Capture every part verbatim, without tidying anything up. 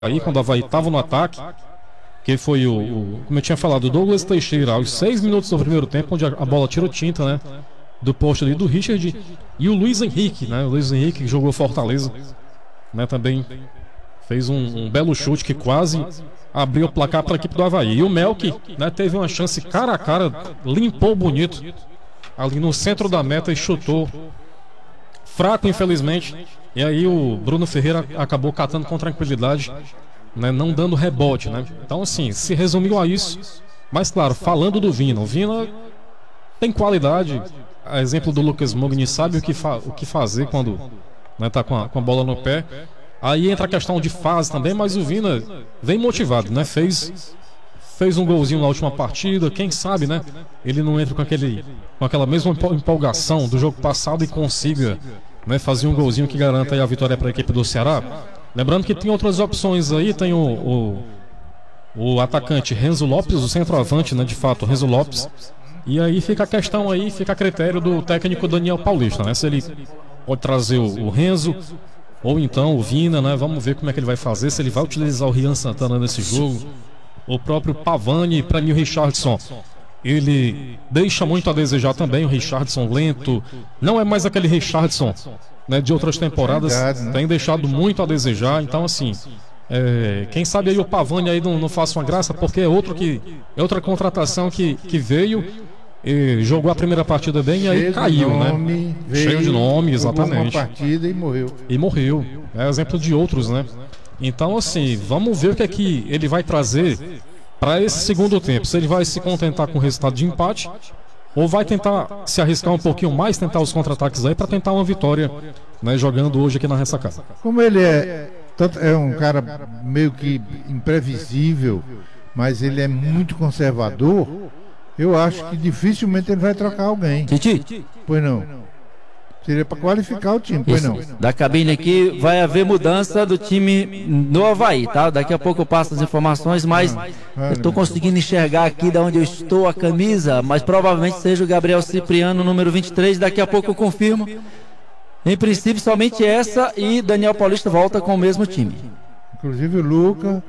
Aí quando o Avaí estava no ataque, que foi o, o, como eu tinha falado, o Douglas Teixeira, aos seis minutos do primeiro tempo, onde a, a bola tirou tinta, né, do poste ali do Richard, e o Luiz Henrique, né, o Luiz Henrique que jogou Fortaleza, né, também fez um, um belo chute que quase abriu o placar para a equipe do Avaí. E o Melk, né, teve uma chance cara a cara, limpou bonito ali no centro da meta e chutou fraco, infelizmente. E aí o Bruno Ferreira acabou catando com tranquilidade, né, não dando rebote, né? Então, assim, se resumiu a isso. Mas, claro, falando do Vina, o Vina tem qualidade. A exemplo do Lucas Mugni, sabe o que, fa o que fazer quando, né, tá com a, com a bola no pé. Aí entra a questão de fase também, mas o Vina vem motivado, né? Fez, fez um golzinho na última partida. Quem sabe, né? Ele não entra com, aquele, com aquela mesma empolgação do jogo passado e consiga, né, fazer um golzinho que garanta aí a vitória para a equipe do Ceará. Lembrando que tem outras opções aí, tem o, o, o atacante Renzo Lopes, o centroavante, né, de fato, Renzo Lopes. E aí fica a questão aí, fica a critério do técnico Daniel Paulista, né? Se ele pode trazer o, o Renzo ou então o Vina, né? Vamos ver como é que ele vai fazer, se ele vai utilizar o Rian Santana nesse jogo. O próprio Pavani, para mim o Richardson, ele deixa muito a desejar também, o Richardson lento, não é mais aquele Richardson, né, de outras temporadas, tem deixado muito a desejar. Então, assim, é, quem sabe aí o Pavani aí não, não faça uma graça, porque é outro que é outra contratação que, que veio e jogou a primeira partida bem e aí caiu, né? Cheio de nome, exatamente. Uma partida e morreu. E morreu. É exemplo de outros, né? Então, assim, vamos ver o que é que ele vai trazer para esse segundo tempo. Se ele vai se contentar com o resultado de empate ou vai tentar se arriscar um pouquinho mais, tentar os contra-ataques aí para tentar uma vitória, né, jogando hoje aqui na ressacada. Como ele é, é um cara meio que imprevisível, mas ele é muito conservador, eu acho que dificilmente ele vai trocar alguém. Titi? Pois não. Seria para qualificar o time, pois não. Da cabine aqui vai haver mudança do time no Avaí, tá? Daqui a pouco eu passo as informações, mas eu estou conseguindo enxergar aqui de onde eu estou a camisa, mas provavelmente seja o Gabriel Cipriano, número vinte e três, daqui a pouco eu confirmo. Em princípio, somente essa e Daniel Paulista volta com o mesmo time. Inclusive o Luca.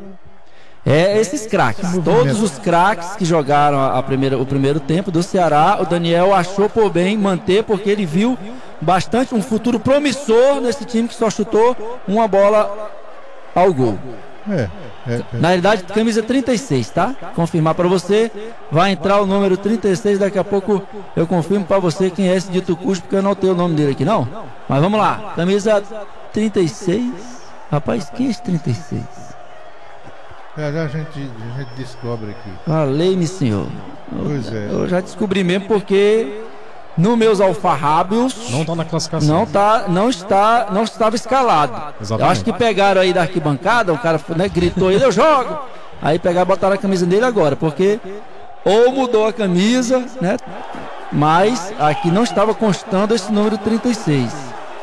É, esses craques, todos os craques que jogaram a, a primeira, o primeiro tempo do Ceará, o Daniel achou por bem manter, porque ele viu bastante um futuro promissor nesse time que só chutou uma bola ao gol. É, é, é. Na realidade, camisa trinta e seis, tá? Confirmar para você, vai entrar o número trinta e seis, daqui a pouco eu confirmo para você quem é esse dito custo, porque eu não tenho o nome dele aqui, não. Mas vamos lá, camisa trinta e seis, rapaz, quem é esse trinta e seis? É, a gente, a gente descobre aqui. Valei-me, senhor. Pois é. Eu já descobri mesmo porque nos meus alfarrábios não está na classificação. Não tá, não está, não estava escalado. Exatamente. Eu acho que pegaram aí da arquibancada, o cara, né, gritou ele, eu jogo. Aí pegaram e botaram a camisa dele agora, porque ou mudou a camisa, né? Mas aqui não estava constando esse número trinta e seis.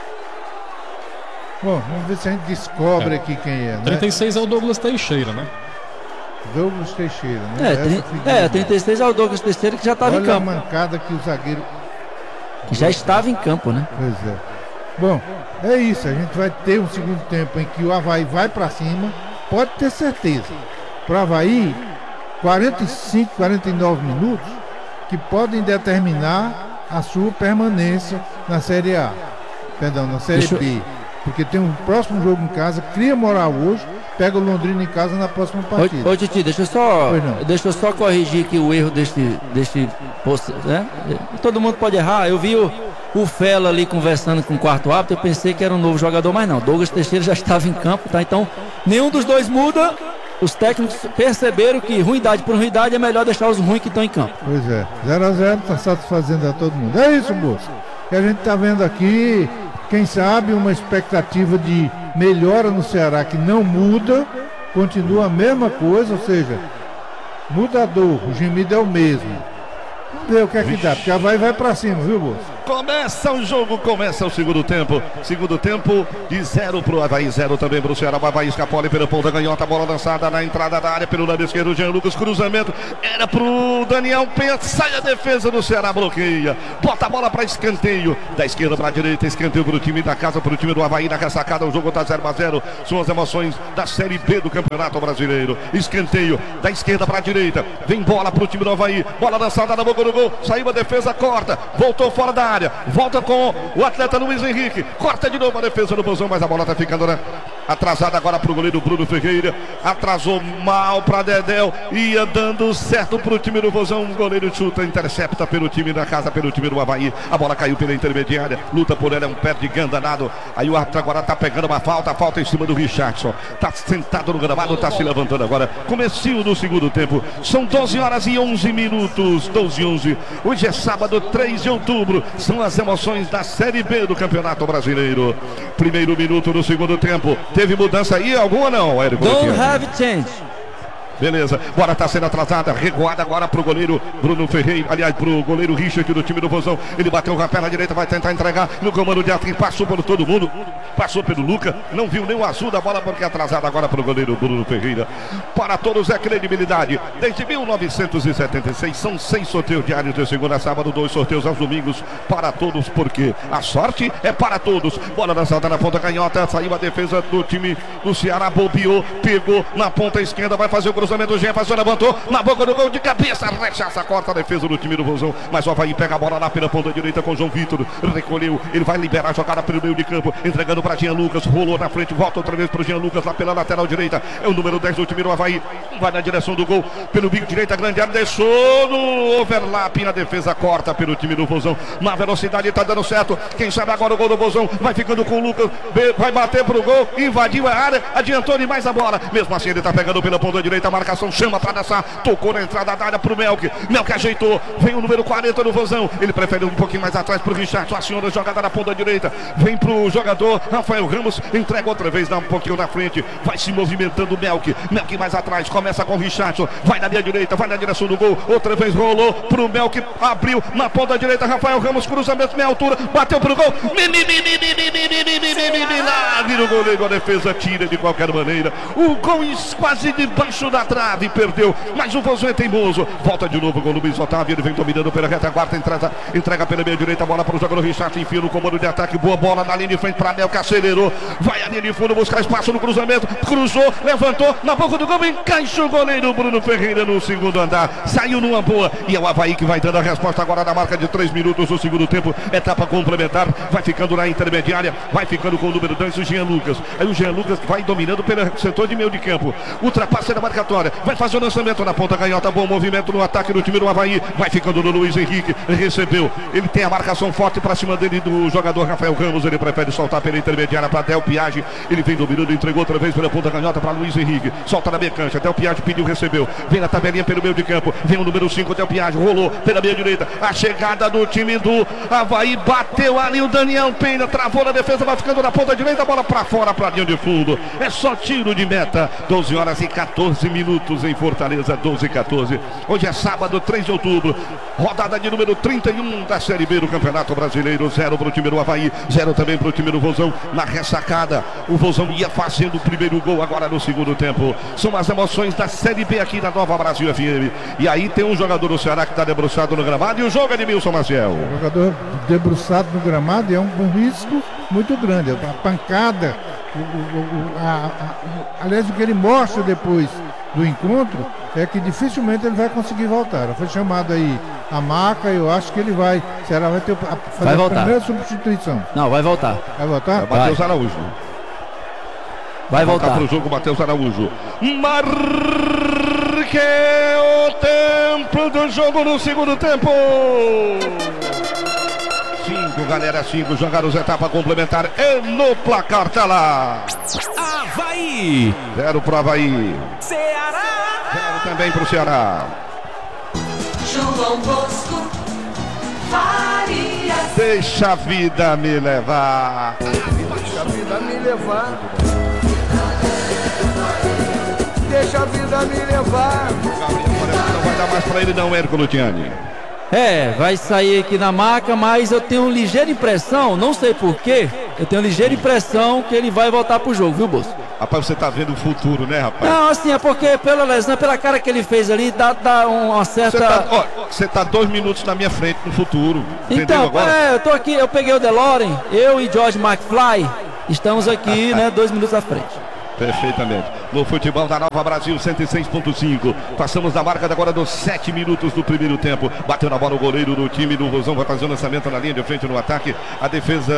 Bom, vamos ver se a gente descobre é. aqui quem é, né? trinta e seis é o Douglas Teixeira, né? Douglas Teixeira, né? É, tri... é trinta e seis é o Douglas Teixeira que já estava em campo. Olha a mancada que o zagueiro... Que já estava em campo, né? Pois é. Bom, é isso. A gente vai ter um segundo tempo em que o Avaí vai para cima. Pode ter certeza. Para o Avaí, quarenta e cinco, quarenta e nove minutos que podem determinar a sua permanência na Série A. Perdão, na Série Deixa... B. Porque tem um próximo jogo em casa, cria moral hoje, pega o Londrina em casa na próxima partida. Ô, ô Titi, deixa eu só, deixa eu só corrigir aqui o erro deste, deste, né? Todo mundo pode errar. Eu vi o, o Fela ali conversando com o quarto árbitro, eu pensei que era um novo jogador, mas não. Douglas Teixeira já estava em campo, tá? Então, nenhum dos dois muda. Os técnicos perceberam que ruindade por ruindade é melhor deixar os ruins que estão em campo. Pois é, zero a zero está satisfazendo a todo mundo. É isso, moço. Que a gente está vendo aqui. Quem sabe uma expectativa de melhora no Ceará que não muda, continua a mesma coisa, ou seja, mudador, o gemido é o mesmo. Vamos ver o que é que dá, porque a vai vai pra cima, viu, moço? começa o jogo, começa o segundo tempo. Segundo tempo de zero pro Avaí, zero também pro Ceará. O Avaí escapou ali pela ponta canhota, bola lançada na entrada da área pelo lado esquerdo. O Jean Lucas, cruzamento, era pro Daniel Penha, sai a defesa do Ceará, bloqueia, bota a bola para escanteio, da esquerda para a direita, escanteio pro time da casa, pro time do Avaí na ressacada. O jogo tá zero a zero, são as emoções da Série B do Campeonato Brasileiro. Escanteio, da esquerda para a direita, vem bola pro time do Avaí, bola lançada na boca do gol, saiu a defesa, corta, voltou fora da área, volta com o atleta Luiz Henrique, corta de novo a defesa do Bozão, mas a bola tá ficando, né? Atrasada agora pro goleiro Bruno Ferreira, atrasou mal pra Dedéu, ia dando certo pro time do Vozão, o goleiro chuta, intercepta pelo time da casa, pelo time do Avaí, a bola caiu pela intermediária, luta por ela, é um pé de ganda danado, aí o árbitro agora tá pegando uma falta, falta em cima do Richardson, tá sentado no gramado, tá se levantando agora, comecinho do segundo tempo, são doze horas e onze minutos, doze e onze, hoje é sábado, três de outubro, são as emoções da Série B do Campeonato Brasileiro, primeiro minuto do segundo tempo. Teve mudança aí alguma não, Érico? Don't have change. Beleza, bola tá sendo atrasada, recuada agora pro goleiro Bruno Ferreira, aliás, pro goleiro Richard do time do Vozão. Ele bateu com a perna direita, vai tentar entregar no comando de ataque, passou por todo mundo, passou pelo Luca, não viu nem o azul da bola porque é atrasada agora pro goleiro Bruno Ferreira. Para todos é credibilidade. Desde mil novecentos e setenta e seis são seis sorteios diários de segunda a sábado, dois sorteios aos domingos para todos, porque a sorte é para todos. Bola lançada na ponta canhota, saiu a defesa do time do Ceará, bobeou, pegou na ponta esquerda, vai fazer o cruzamento. O Jefferson levantou na boca do gol de cabeça, rechaça, corta a defesa do time do Vozão, mas o Avaí pega a bola lá pela ponta direita com o João Vitor, recolheu, ele vai liberar a jogada pelo meio de campo, entregando para Jean Lucas, rolou na frente, volta outra vez para o Jean Lucas lá pela lateral direita, é o número dez do time do Avaí, vai na direção do gol, pelo bico direita, grande área, deixou no overlap, na defesa corta pelo time do Vozão, na velocidade tá dando certo, quem sabe agora o gol do Vozão, vai ficando com o Lucas, vai bater pro gol, invadiu a área, adiantou demais a bola, mesmo assim ele tá pegando pela ponta direita, marcação, chama para dançar, tocou na entrada da área pro Melk, Melk ajeitou, vem o número quarenta do Vozão, ele prefere um pouquinho mais atrás pro Richard, aciona a jogada na ponta direita, vem pro jogador Rafael Ramos, entrega outra vez, dá um pouquinho na frente, vai se movimentando o Melk, Melk mais atrás, começa com o Richard, vai na linha direita, vai na direção do gol, outra vez rolou pro Melk, abriu na ponta direita, Rafael Ramos, cruzamento meia altura, bateu pro gol, milagre, o goleiro, a defesa tira de qualquer maneira, o gol quase debaixo da trave, perdeu, mas o Vozão é teimoso, volta de novo com o Luiz Otávio, ele vem dominando pela retaguarda, entrega, entrega pela meia direita, bola para o jogador Richard, enfia no comando de ataque, boa bola na linha de frente para Mel, que acelerou, vai a linha de fundo, buscar espaço no cruzamento, cruzou, levantou, na boca do gol, encaixa o goleiro Bruno Ferreira no segundo andar, saiu numa boa, e é o Avaí que vai dando a resposta agora na marca de três minutos do segundo tempo, etapa complementar, vai ficando na intermediária, vai ficando com o número dois, o Jean Lucas, aí o Jean Lucas vai dominando pelo setor de meio de campo, ultrapassa na marcatória, vai fazer o lançamento na ponta canhota, bom movimento no ataque do time do Avaí, vai ficando no Luiz Henrique, recebeu, ele tem a marcação forte para cima dele do jogador Rafael Ramos, ele prefere soltar pela intermediária para Del Piage, ele vem dominando, entregou outra vez pela ponta canhota para Luiz Henrique, solta na meia cancha, Del Piage pediu, recebeu, vem na tabelinha pelo meio de campo, vem o número cinco, Del Piage, rolou pela meia direita, a chegada do time do Avaí, bateu ali o Daniel Penha, travou na defesa, vai ficando na ponta direita, a bola para fora, para linha de fundo, é só tiro de meta, doze horas e quatorze minutos em Fortaleza, doze e quatorze. Hoje é sábado, três de outubro. Rodada de número trinta e um da Série B do Campeonato Brasileiro. Zero para o time do Avaí, zero também para o time do Vozão. Na ressacada, o Vozão ia fazendo o primeiro gol agora no segundo tempo. São as emoções da Série B aqui da Nova Brasil F M. E aí tem um jogador do Ceará que está debruçado no gramado. E o jogo é de Milson Maciel. O jogador debruçado no gramado é um, um risco muito grande. A pancada, o, o, o, a, a, aliás, o que ele mostra depois do encontro é que dificilmente ele vai conseguir voltar. Foi chamado aí a maca, eu acho que ele vai. Será vai ter a, fazer vai a voltar. primeira substituição. Não, vai voltar. Vai voltar? Vai. Matheus Araújo. Vai voltar para o jogo, Matheus Araújo. Marque o tempo do jogo no segundo tempo. Cinco, galera, cinco. Jogaram etapa complementar. E no placar tá lá. Avaí. Zero pro Avaí. Ceará. Zero também pro Ceará. João Bosco Farias. Deixa a vida me levar. Deixa a vida me levar. Deixa a vida me levar. Gabriel Moreira não vai dar mais pra ele não, Érico Luciani. É, vai sair aqui na maca, mas eu tenho uma ligeira impressão, não sei porquê, eu tenho uma ligeira impressão que ele vai voltar pro jogo, viu, Bosco? Rapaz, você tá vendo o futuro, né, rapaz? Não, assim, é porque pela lesão, pela cara que ele fez ali, dá, dá uma certa... Você tá, ó, você tá dois minutos na minha frente no futuro, entendeu então, agora? É, eu tô aqui, eu peguei o DeLorean, eu e George McFly, estamos aqui, né, dois minutos à frente. Perfeitamente. No futebol da Nova Brasil, cento e seis ponto cinco. Passamos da marca agora dos sete minutos do primeiro tempo. Bateu na bola o goleiro do time do Rosão. Vai fazer o lançamento na linha de frente no ataque. A defesa,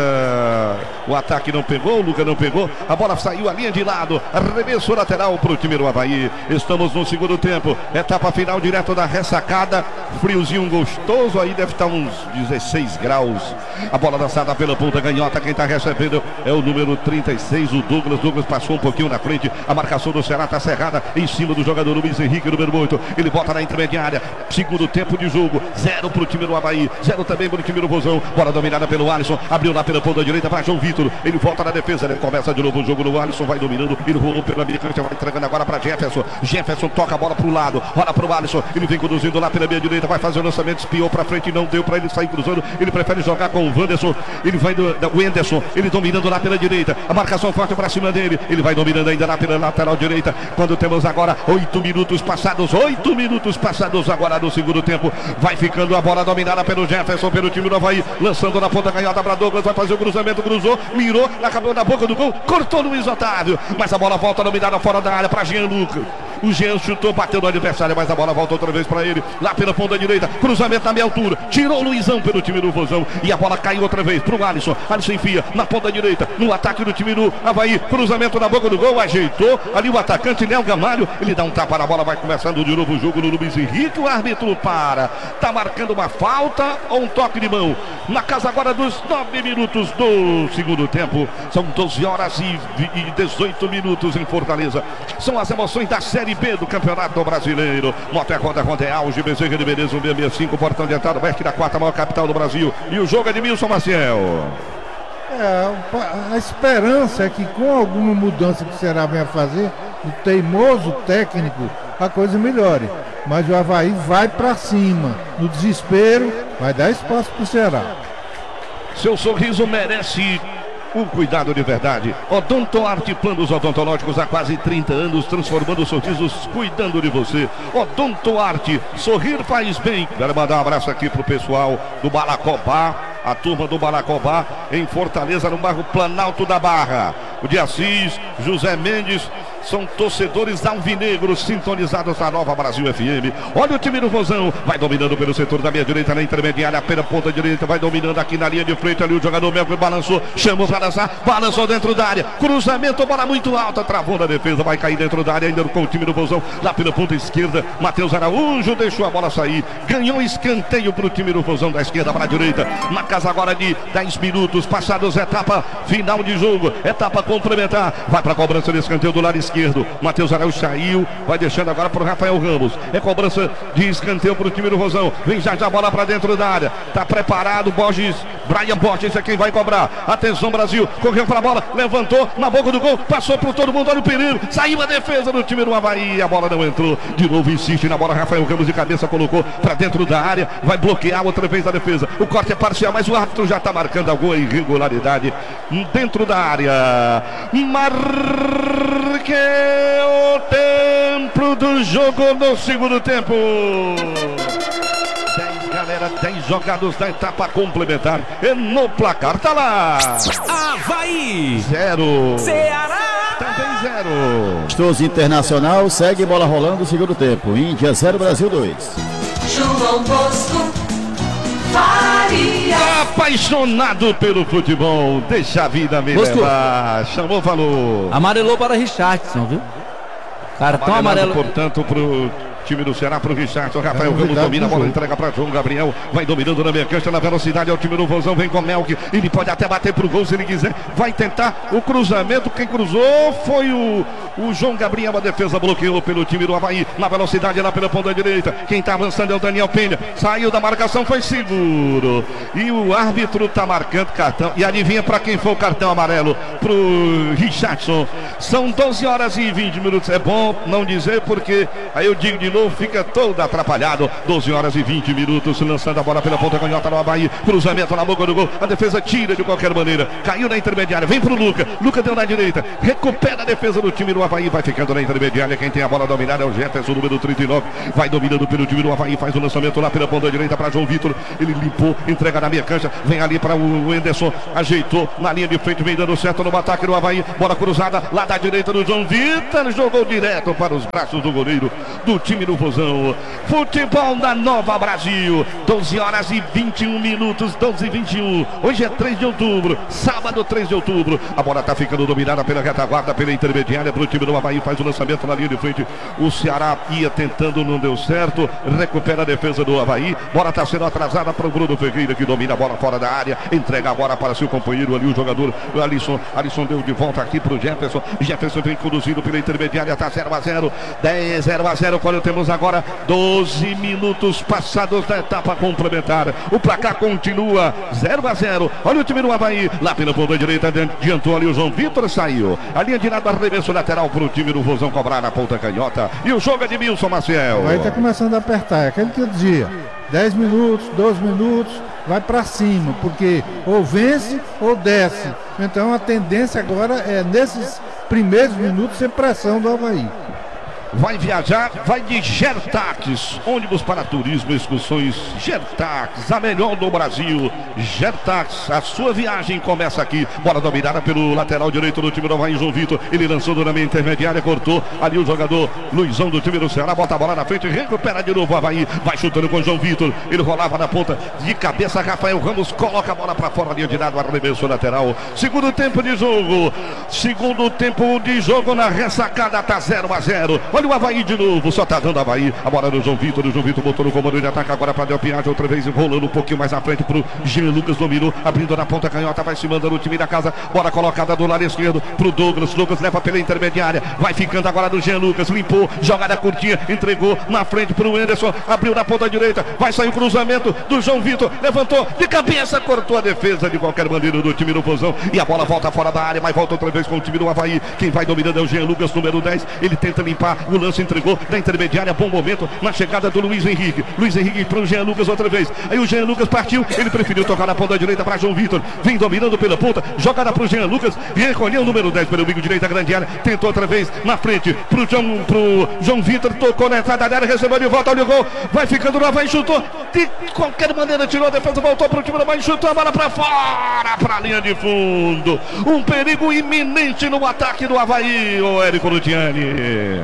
o ataque não pegou, o Luca não pegou. A bola saiu a linha de lado. Arremesso lateral para o time do Avaí. Estamos no segundo tempo. Etapa final direto da ressacada. Friozinho gostoso. Aí deve estar uns dezesseis graus. A bola lançada pela ponta canhota. Quem está recebendo é o número trinta e seis, o Douglas. Douglas passou um pouquinho na frente. A marcação do Ceará está cerrada em cima do jogador Luiz Henrique, número oito. Ele bota na intermediária. Segundo tempo de jogo. Zero para o time do Avaí. Zero também para o time do Vozão. Bola dominada pelo Alisson. Abriu lá pela ponta direita para João Vitor. Ele volta na defesa. Ele começa de novo o jogo no Alisson. Vai dominando. Ele rolou pela meia cancha. Vai entregando agora para Jefferson. Jefferson toca a bola para o lado. Rola para o Alisson. Ele vem conduzindo lá pela meia direita. Vai fazer o lançamento. Espiou para frente e não deu para ele sair cruzando. Ele prefere jogar com o Wanderson. Ele vai do, do Wenderson. Ele dominando lá pela direita. A marcação forte para cima dele. Ele vai dominando ainda lá pela lateral direita, quando temos agora oito minutos passados, oito minutos passados agora no segundo tempo. Vai ficando a bola dominada pelo Jefferson, pelo time do Avaí, lançando na ponta canhota para Douglas, vai fazer o cruzamento, cruzou, mirou, acabou na boca do gol, cortou Luiz Otávio, mas a bola volta dominada fora da área para Jean Lucas. O Jean chutou, bateu no adversário, mas a bola volta outra vez para ele, lá pela ponta direita, cruzamento na meia altura, tirou o Luizão pelo time do Vozão, e a bola caiu outra vez para o Alisson. Alisson enfia na ponta direita, no ataque do time do Avaí, cruzamento na boca do gol, ajeitou ali o atacante Léo Gamalho, ele dá um tapa na bola, vai começando de novo o jogo no Luiz Henrique, o árbitro para, tá marcando uma falta ou um toque de mão, na casa agora dos nove minutos do segundo tempo, são doze horas e dezoito minutos em Fortaleza, são as emoções da Série B do Campeonato Brasileiro. Moto é Honda, Honda é Auge, Bezerra de Beleza, um seis sessenta e cinco, portão de entrada oeste da quarta maior capital do Brasil, e o jogo é de Milson Maciel. É, a esperança é que com alguma mudança que o Ceará venha fazer, o teimoso técnico, a coisa melhore. Mas o Avaí vai para cima, no desespero, vai dar espaço para o Ceará. Seu sorriso merece um cuidado de verdade. Odontoarte Planos Odontológicos há quase trinta anos, transformando sorrisos, cuidando de você. Odontoarte, sorrir faz bem. Quero mandar um abraço aqui pro pessoal do Balacobá, a turma do Balacobá, em Fortaleza, no bairro Planalto da Barra. O de Assis, José Mendes, são torcedores alvinegros sintonizados na Nova Brasil F M. Olha o time do Vozão, vai dominando pelo setor da meia direita, na intermediária, pela ponta direita, vai dominando aqui na linha de frente, ali o jogador Melco balançou, chamou para lançar, balançou dentro da área, cruzamento, bola muito alta, travou na defesa, vai cair dentro da área, ainda com o time do Vozão, lá pela ponta esquerda, Matheus Araújo deixou a bola sair, ganhou escanteio para o time do Vozão, da esquerda para a direita, na casa agora de dez minutos, passados, etapa final de jogo, etapa complementar, vai para a cobrança de escanteio do lado esquerdo, Matheus Araújo saiu, vai deixando agora para o Rafael Ramos, é cobrança de escanteio para o time do Vozão, vem já já a bola para dentro da área, tá preparado, Borges, Brian Borges é quem vai cobrar, atenção Brasil, correu para a bola, levantou na boca do gol, passou por todo mundo, olha o perigo, saiu a defesa do time do Avaí, a bola não entrou, de novo insiste na bola, Rafael Ramos de cabeça colocou para dentro da área, vai bloquear outra vez a defesa, o corte é parcial, mas o árbitro já está marcando alguma irregularidade dentro da área, marque o tempo do jogo no segundo tempo. dez galera, dez jogados da etapa complementar. E no placar tá lá. Avaí Zero. Ceará também zero. Amistoso Internacional, segue bola rolando, segundo tempo. Índia zero, Brasil dois. João Bosco Faria. Apaixonado pelo futebol, deixa a vida me Bosco. levar. Chamou, falou. Amarelou para Richardson, viu? Cartão Amarelado, amarelo. portanto, pro time do Ceará, pro Richardson. Rafael Ramos domina a bola, entrega para João Gabriel. Vai dominando na meia cancha, na velocidade. É o time do Vozão, vem com o Melk. Ele pode até bater pro gol se ele quiser. Vai tentar o cruzamento. Quem cruzou foi o, o João Gabriel. A defesa bloqueou pelo time do Avaí. Na velocidade, lá pela ponta direita. Quem tá avançando é o Daniel Penha. Saiu da marcação, foi seguro. E o árbitro tá marcando cartão. E adivinha para quem foi o cartão amarelo? Pro Richardson. São doze horas e vinte minutos. É bom não dizer, porque aí eu digo de novo, fica todo atrapalhado. doze horas e vinte minutos, lançando a bola pela ponta canhota no Avaí. Cruzamento na boca do gol. A defesa tira de qualquer maneira. Caiu na intermediária. Vem pro Luca. Luca deu na direita. Recupera a defesa do time do Avaí. Vai ficando na intermediária. Quem tem a bola dominada é o Jefferson, número trinta e nove. Vai dominando pelo time do Avaí. Faz o lançamento lá pela ponta direita para João Vitor. Ele limpou, entrega na meia cancha. Vem ali para o Anderson. Ajeitou na linha de frente. Vem dando certo no ataque do Avaí. Bola cruzada lá da direita do João Vitor. Jogou direto para os braços do goleiro do time do Vozão. Futebol da Nova Brasil. doze horas e vinte e um minutos. doze e vinte e um. Hoje é três de outubro. Sábado, três de outubro. A bola está ficando dominada pela retaguarda, pela intermediária para o time do Avaí. Faz o lançamento na linha de frente. O Ceará ia tentando, não deu certo. Recupera a defesa do Avaí. Bola está sendo atrasada para o Bruno Ferreira, que domina a bola fora da área. Entrega a bola para seu companheiro ali, o jogador o Alisson. Alisson deu de volta aqui para o Jefferson. Jefferson vem conduzindo pela intermediária. Está zero a zero. dez zero a zero. Quando temos agora doze minutos passados da etapa complementar. O placar continua zero a zero. Olha o time do Avaí. Lá pela ponta direita, adiantou ali o João Vitor, saiu. A linha de lado, arremesso lateral para o time do Vozão cobrar na ponta canhota. E o jogo é de Milson Maciel. Aí tá começando a apertar. É aquele que eu dizia. dez minutos, doze minutos, vai para cima, porque ou vence ou desce. Então a tendência agora é nesses primeiros minutos ser pressão do Avaí. Vai viajar, vai de Gertax, ônibus para turismo, excursões. Gertax, a melhor do Brasil. Gertax, a sua viagem começa aqui. Bola dominada pelo lateral direito do time do Avaí, João Vitor. Ele lançou na meia intermediária, cortou ali o jogador Luizão do time do Ceará. Bota a bola na frente, recupera de novo o Avaí. Vai chutando com o João Vitor. Ele rolava na ponta de cabeça. Rafael Ramos coloca a bola para fora, linha de lado, arremesso lateral. Segundo tempo de jogo. Segundo tempo de jogo na ressacada, tá zero a zero. Olha o Avaí de novo, só tá dando Avaí. A bola do João Vitor, o João Vitor botou no comando de ataque agora para Del Piaggi, outra vez rolando um pouquinho mais à frente pro Jean Lucas, dominou, abrindo na ponta canhota, vai se mandando o time da casa. Bola colocada do lado esquerdo pro Douglas. Douglas leva pela intermediária, vai ficando agora do Jean Lucas, limpou, jogada curtinha, entregou na frente pro Anderson, abriu na ponta direita, vai sair o cruzamento do João Vitor, levantou de cabeça, cortou a defesa de qualquer maneira do time do Vozão. E a bola volta fora da área, mas volta outra vez com o time do Avaí. Quem vai dominando é o Jean Lucas, número dez. Ele tenta limpar o lance, entregou da intermediária, bom momento na chegada do Luiz Henrique. Luiz Henrique para o Jean Lucas outra vez. Aí o Jean Lucas partiu, ele preferiu tocar na ponta direita para João Vitor. Vem dominando pela ponta, jogada para o Jean Lucas. E recolheu o número dez pelo bico direito da grande área. Tentou outra vez na frente para o João, pro João Vitor. Tocou na entrada da área, recebeu de volta, olha o gol. Vai ficando no Avaí, chutou. De qualquer maneira, tirou a defesa, voltou para o time do Avaí, chutou a bola para fora, para a linha de fundo. Um perigo iminente no ataque do Avaí, o Érico Luciani.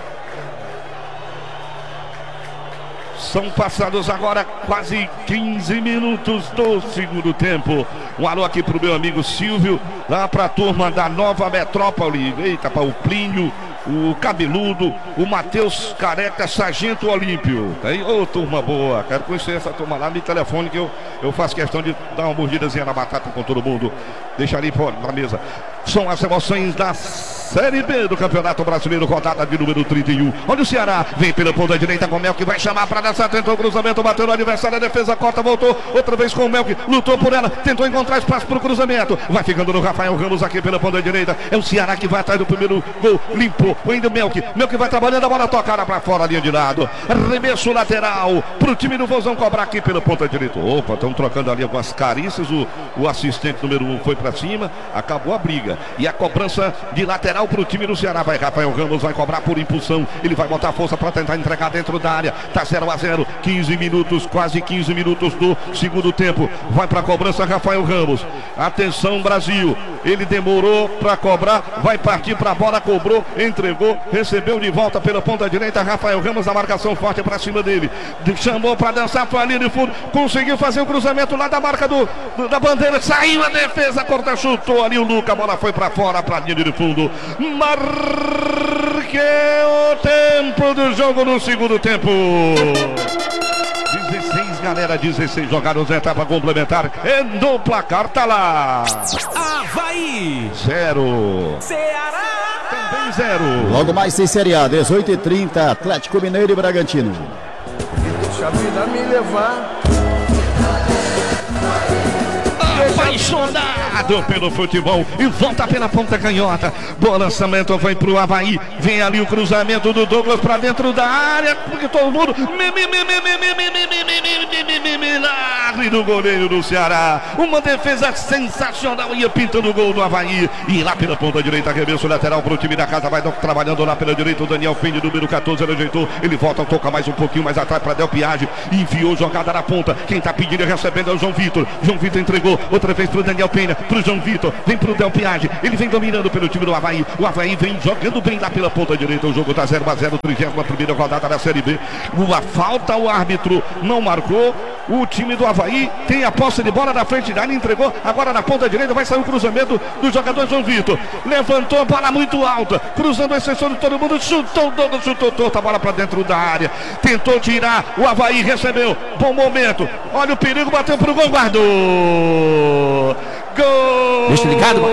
São passados agora quase quinze minutos do segundo tempo. Um alô aqui pro meu amigo Silvio, lá pra turma da Nova Metrópole. Eita, para o Plínio, o Cabeludo, o Matheus Careca, Sargento Olímpio. Aí, ô, turma boa, quero conhecer essa turma lá. Me telefone que eu, eu faço questão de dar uma mordidazinha na batata com todo mundo. Deixa ali fora, na mesa. São as emoções da Série B do Campeonato Brasileiro, rodada de número trinta e um. Olha o Ceará, vem pela ponta direita com o Melk, vai chamar para dançar, tentou o cruzamento, bateu no adversário, a defesa corta, voltou, outra vez com o Melk, lutou por ela, tentou encontrar espaço para o cruzamento, vai ficando no Rafael Ramos aqui pela ponta direita, é o Ceará que vai atrás do primeiro gol, limpou, ainda o Melk, Melk vai trabalhando, a bola tocada para fora, linha de lado, arremesso lateral, para o time do Vozão cobrar aqui pela ponta direita. Opa, estão trocando ali algumas carícias, o, o assistente número um foi para cima, acabou a briga, e a cobrança de lateral para o time do Ceará. Vai Rafael Ramos, vai cobrar por impulsão. Ele vai botar força para tentar entregar dentro da área. Tá zero a zero, quinze minutos, quase quinze minutos do segundo tempo. Vai para a cobrança Rafael Ramos. Atenção Brasil. Ele demorou para cobrar, vai partir para a bola, cobrou, entregou, recebeu de volta pela ponta direita. Rafael Ramos, a marcação forte para cima dele. Chamou para dançar, foi ali de fundo, conseguiu fazer o cruzamento lá da marca do, do da bandeira. Saiu a defesa, corta, chutou ali o Luca. A bola foi para fora, para a linha de fundo. Marque o tempo do jogo no segundo tempo. dezesseis, galera, dezesseis jogados na etapa complementar. E no placar tá lá. Avaí. Zero. Ceará. Também zero. Logo mais sem Série A, dezoito e trinta, Atlético Mineiro e Bragantino. Deixa a vida me levar. Apaixonado pelo futebol e volta pela ponta canhota. Bom lançamento, vai pro Avaí. Vem ali o cruzamento do Douglas pra dentro da área, porque todo mundo milagre do goleiro do Ceará. Uma defesa sensacional, ia pintando o gol do Avaí. E lá pela ponta direita, arremesso lateral pro time da casa, vai trabalhando lá pela direita o Daniel Peña, número catorze, ele ajeitou, ele volta, toca mais um pouquinho mais atrás para Del Piage, enviou jogada na ponta, quem tá pedindo e recebendo é o João Vitor. João Vitor entregou, outra vez pro Daniel Peña, pro João Vitor, vem pro Del Piage, ele vem dominando pelo time do Avaí, o Avaí vem jogando bem lá pela ponta direita, o jogo tá zero a zero, trigésima primeira rodada da Série B. Uma falta, o árbitro não marcou, o time do Avaí tem a posse de bola na frente da área, entregou, agora na ponta direita vai sair o cruzamento do jogador João Vitor, levantou a bola muito alta, cruzando a exceção de todo mundo, chutou o Douglas, chutou toda a bola para dentro da área, tentou tirar, o Avaí recebeu, bom momento, olha o perigo, bateu pro gol, guardou, gol! Deixa ligado,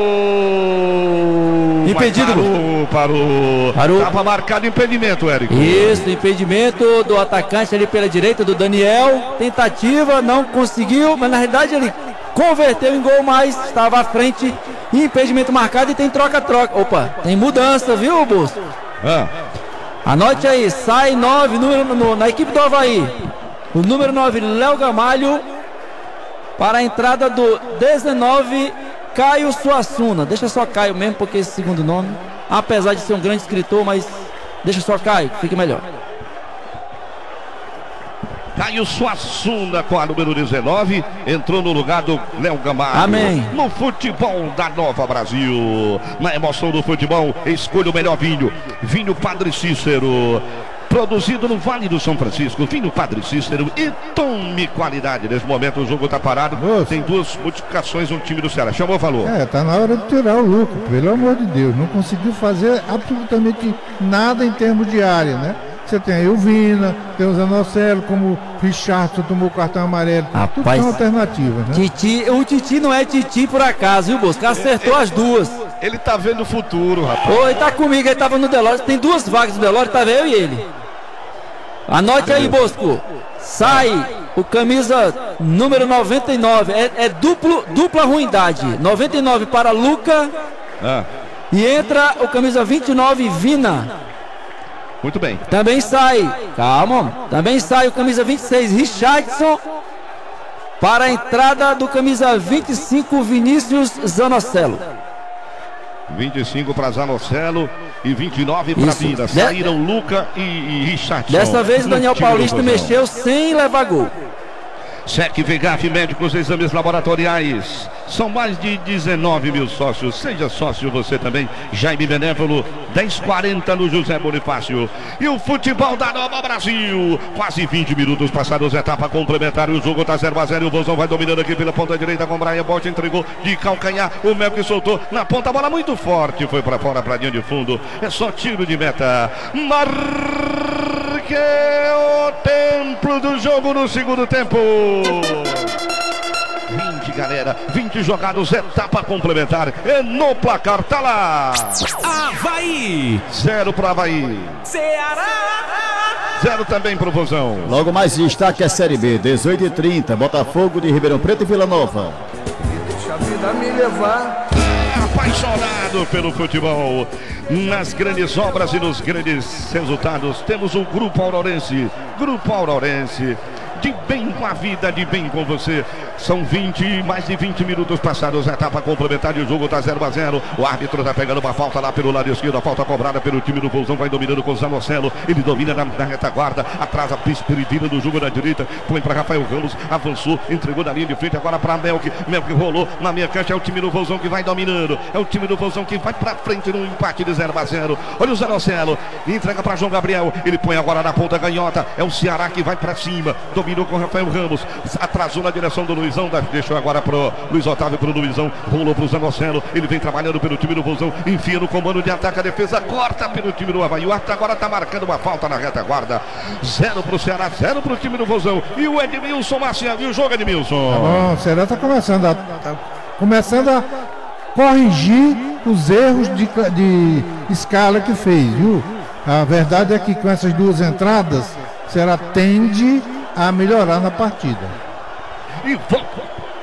impedido, parou, parou, parou. Tava marcado impedimento, Érico. Isso, impedimento do atacante ali pela direita do Daniel, tentativa, não conseguiu, mas na realidade ele converteu em gol, mas estava à frente, impedimento marcado e tem troca-troca. Opa, tem mudança, viu, Bosco? Ah. Anote aí, sai nove número, no, na equipe do Avaí. O número nove, Léo Gamalho, para a entrada do dezenove, Caio Suassuna. Deixa só Caio mesmo, porque esse segundo nome, apesar de ser um grande escritor, mas deixa só Caio, fique melhor. Caio Suassuna com a número dezenove, entrou no lugar do Léo Gamalho. Amém. No futebol da Nova Brasil, na emoção do futebol, escolha o melhor vinho, vinho Padre Cícero, produzido no Vale do São Francisco, vinho Padre Cícero e tome qualidade. Nesse momento o jogo está parado, Nossa. Tem duas modificações no time do Ceará, chamou o valor. É, tá na hora de tirar o lucro, pelo amor de Deus, não conseguiu fazer absolutamente nada em termos de área, né? Você tem aí o Vina, tem o Zanocelo, como o Richardson tomou o cartão amarelo. Rapaz, tudo são alternativas, né? Titi, o Titi não é Titi por acaso, viu, Bosco? Acertou as duas. Ele tá vendo o futuro, rapaz. Oi, tá comigo, ele tava no Delore. Tem duas vagas no Delore, tá vendo eu e ele. Anote aí, Bosco. Sai o camisa número noventa e nove. É, é duplo, dupla ruindade. noventa e nove para Luca. Ah. E entra o camisa vinte e nove, Vina. Muito bem. Também sai, calma, também sai o camisa vinte e seis, Richardson, para a entrada do camisa vinte e cinco, Vinícius Zanocelo. vinte e cinco para Zanocelo e vinte e nove para Vina. Saíram de... Luca e, e Richardson. Dessa vez o Daniel Paulista mexeu sem levar gol. S E C V G A F Médicos, exames laboratoriais. São mais de dezenove mil sócios. Seja sócio você também. Jaime Benévolo, dez quarenta no José Bonifácio. E o futebol da Nova Brasil. Quase vinte minutos passados, etapa complementar. O jogo tá zero a zero. O Vozão vai dominando aqui pela ponta direita com o Brian Bolt. Entregou de calcanhar. O Mel que soltou na ponta. A bola muito forte. Foi para fora, para linha de fundo. É só tiro de meta. Marque o templo do jogo no segundo tempo. vinte, galera, vinte jogados, etapa complementar. E no placar tá lá. Avaí. Zero pro Avaí. Ceará. Zero também pro Vozão. Logo mais destaque a Série B, dezoito e trinta, Botafogo de Ribeirão Preto e Vila Nova. Deixa a vida me levar. Apaixonado pelo futebol, nas grandes obras e nos grandes resultados, temos o Grupo Aurorense. Grupo Aurorense, de bem com a vida, de bem com você. São vinte, mais de vinte minutos passados, etapa complementar e o jogo tá zero a zero. O árbitro tá pegando uma falta lá pelo lado esquerdo, a falta cobrada pelo time do Vozão, vai dominando com o Zanocelo, ele domina na, na retaguarda, atrás a Pispiritina do jogo da direita, põe para Rafael Ramos, avançou, entregou na linha de frente, agora para Melk, Melk rolou na meia cancha, é o time do Vozão que vai dominando, é o time do Vozão que vai para frente no empate de zero a zero. Olha o Zanocelo, entrega para João Gabriel, ele põe agora na ponta canhota, é o Ceará que vai para cima, dominou com Rafael Ramos, atrasou na direção do Luizão, deixou agora pro Luiz Otávio, pro Luizão, rolou pro Zanocelo, ele vem trabalhando pelo time do Vozão, enfia no comando de ataque, a defesa corta pelo time do Avaí, o Arta agora tá marcando uma falta na retaguarda, zero pro Ceará, zero pro time do Vozão, e o Edmilson Marciano, e o jogo, Edmilson? Tá bom, o Ceará tá começando a, tá começando a corrigir os erros de, de escala que fez, viu? A verdade é que com essas duas entradas, o Ceará tende a melhorar na partida. E volta.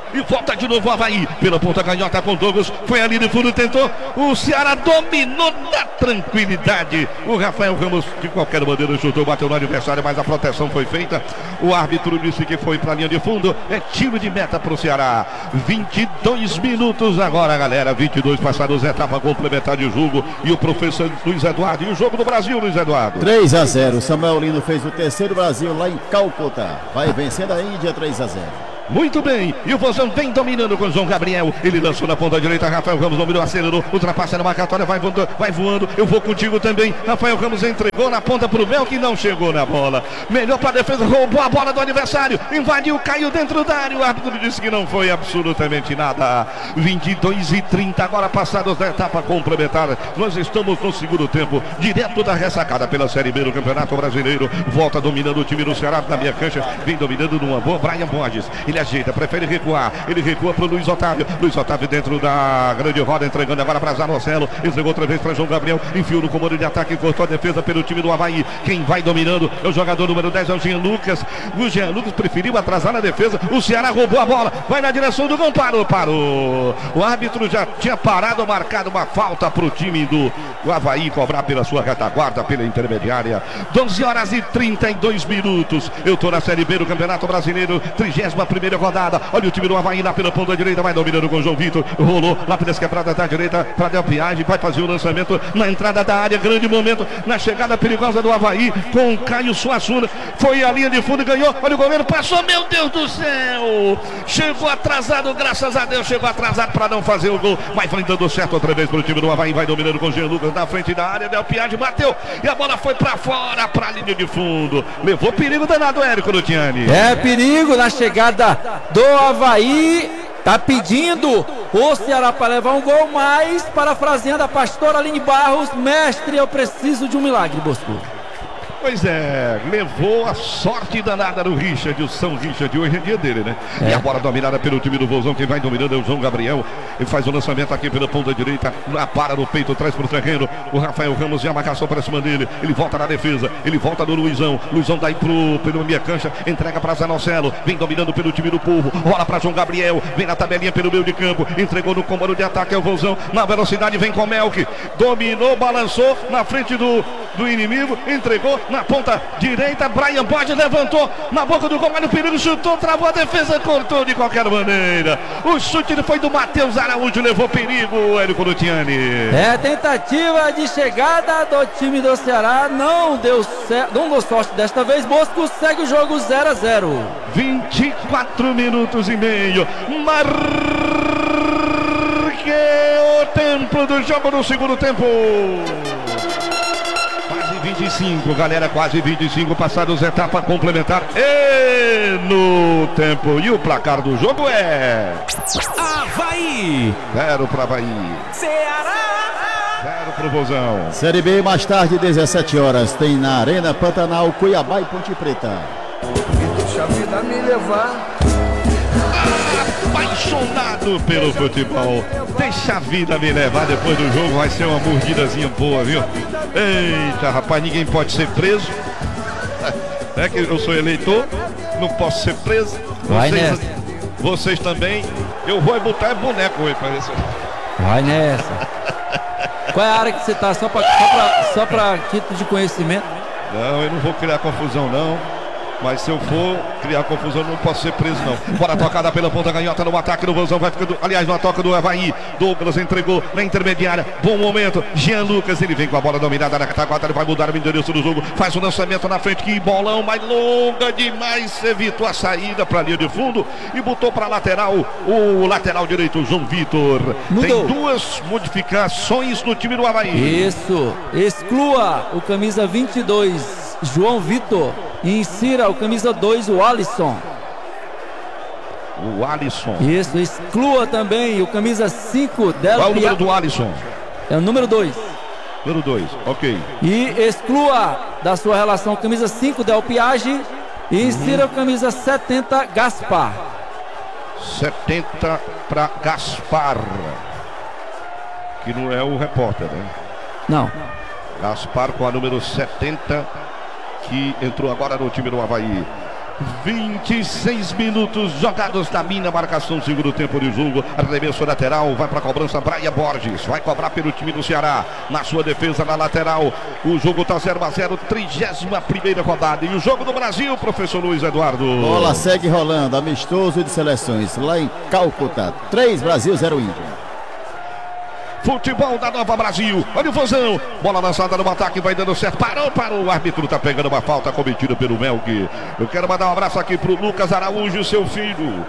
e volta de novo o Avaí. Pela ponta canhota com Douglas. Foi ali de fundo, tentou. O Ceará dominou na tranquilidade. O Rafael Ramos, de qualquer maneira, chutou, bateu no adversário, mas a proteção foi feita. O árbitro disse que foi para a linha de fundo. É tiro de meta para o Ceará. vinte e dois minutos agora, galera. vinte e dois passados, etapa complementar de jogo. E o professor Luiz Eduardo. E o jogo do Brasil, Luiz Eduardo. três a zero. Samuel Lino fez o terceiro Brasil lá em Calcutá. Vai vencendo a Índia três a zero. Muito bem, e o Vozão vem dominando com o João Gabriel. Ele lançou na ponta direita, Rafael Ramos dominou, acelerou, ultrapassa na marcatória, vai voando, vai voando. Eu vou contigo também. Rafael Ramos entregou na ponta pro Mel, que não chegou na bola. Melhor para a defesa, roubou a bola do adversário, invadiu, caiu dentro da área. O árbitro disse que não foi absolutamente nada. vinte e dois e trinta, agora passados da etapa complementar. Nós estamos no segundo tempo, direto da ressacada pela Série B do Campeonato Brasileiro. Volta dominando o time do Ceará na minha cancha, vem dominando numa boa. Brian Borges, ele ajeita, prefere recuar, ele recua para o Luiz Otávio, Luiz Otávio dentro da grande roda, entregando agora para Zanocelo, entregou outra vez para João Gabriel, enfiou no comando de ataque, cortou a defesa pelo time do Avaí. Quem vai dominando é o jogador número dez, é o Jean Lucas. O Jean Lucas preferiu atrasar na defesa, o Ceará roubou a bola, vai na direção do gol, parou, parou. O árbitro já tinha parado, marcado uma falta para o time do, do Avaí cobrar pela sua retaguarda, pela intermediária. doze horas e trinta e dois minutos. Eu tô na Série B do Campeonato Brasileiro, trigésima primeira rodada. Olha o time do Avaí lá pela ponta direita, vai dominando com o João Vitor, rolou lá pelas quebradas da direita para Del Piage, vai fazer o lançamento na entrada da área, grande momento na chegada perigosa do Avaí com o Caio Suassuna, foi a linha de fundo e ganhou. Olha o goleiro, passou, meu Deus do céu, chegou atrasado, graças a Deus chegou atrasado para não fazer o gol, mas vai dando certo outra vez para o time do Avaí, vai dominando com o Jean Lucas na frente da área. Del Piage bateu e a bola foi para fora, para a linha de fundo, levou perigo danado, Érico Luciani. É perigo na chegada do Avaí, tá pedindo o Ceará para levar um gol, mas parafraseando a pastora Aline Barros, mestre, eu preciso de um milagre, Bosco. Pois é, levou a sorte danada do Richard, o São Richard, hoje é dia dele, né? É. E a bola dominada pelo time do Vozão, quem vai dominando é o João Gabriel. Ele faz o lançamento aqui pela ponta direita, na para no peito, traz pro terreno. O Rafael Ramos e a marcação para cima dele. Ele volta na defesa, ele volta no Luizão. Luizão daí pro, pela minha cancha, entrega para Zanocelo, vem dominando pelo time do Povo. Rola para João Gabriel, vem na tabelinha pelo meio de campo, entregou no comando de ataque, é o Vozão. Na velocidade vem com o Melk, dominou, balançou na frente do, do inimigo, entregou na ponta direita, Brian Borges levantou na boca do gol, mas no perigo, chutou, travou a defesa, cortou de qualquer maneira. O chute foi do Matheus Araújo, levou perigo, Érico Luciani. É, tentativa de chegada do time do Ceará, não deu certo, não deu sorte desta vez. Bosco segue o jogo zero a zero. vinte e quatro minutos e meio. Marque o tempo do jogo no segundo tempo. vinte e cinco, galera, quase vinte e cinco passados, etapa complementar e no tempo. E o placar do jogo é Avaí zero para Avaí, Ceará zero pro Vozão. Série B, mais tarde, dezessete horas, tem na Arena Pantanal, Cuiabá e Ponte Preta. E deixa a vida me levar. Apaixonado pelo futebol, deixa a vida me levar. Depois do jogo vai ser uma mordidazinha boa, viu? Eita, rapaz, ninguém pode ser preso. É que eu sou eleitor, não posso ser preso. Vai Vocês, nessa. vocês também. Eu vou botar boneco aí, parece. Vai nessa. Qual é a área que você tá? Só pra, só pra, só pra título de conhecimento? Não, eu não vou criar confusão, não. Mas se eu for criar confusão, não posso ser preso, não. Bora tocada pela ponta canhota no ataque do Vozão. Vai ficando, aliás, na toca do Avaí. Douglas entregou na intermediária. Bom momento. Jean Lucas, ele vem com a bola dominada na retaguarda. Ele vai mudar o endereço do jogo. Faz o lançamento na frente. Que bolão, mais longa demais. Evitou a saída para a linha de fundo e botou para lateral. O lateral direito, João Vitor. Tem duas modificações no time do Avaí. Isso. Exclua o camisa vinte e dois, João Vitor. E insira o camisa dois, o Alisson. O Alisson. Isso, exclua também o camisa cinco, Del Qual é o Pia... número do Alisson? É o número dois. Número dois, ok. E exclua da sua relação o camisa cinco, Del Piage. E insira uhum. o camisa setenta, Gaspar. setenta para Gaspar. Que não é o repórter, né? Não. Gaspar com a número setenta, que entrou agora no time do Avaí. vinte e seis minutos jogados na minha marcação, segundo tempo de jogo. Arremesso lateral, vai para a cobrança Brian Borges, vai cobrar pelo time do Ceará. Na sua defesa, na lateral, o jogo está zero a zero, trigésima primeira rodada. E o jogo do Brasil, professor Luiz Eduardo. Bola segue rolando, amistoso de seleções lá em Calcutá. três Brasil, zero Índia. Futebol da Nova Brasil, olha o Vozão, bola lançada no ataque, vai dando certo, parou, parou, o árbitro tá pegando uma falta cometida pelo Melk. Eu quero mandar um abraço aqui pro Lucas Araújo e o seu filho,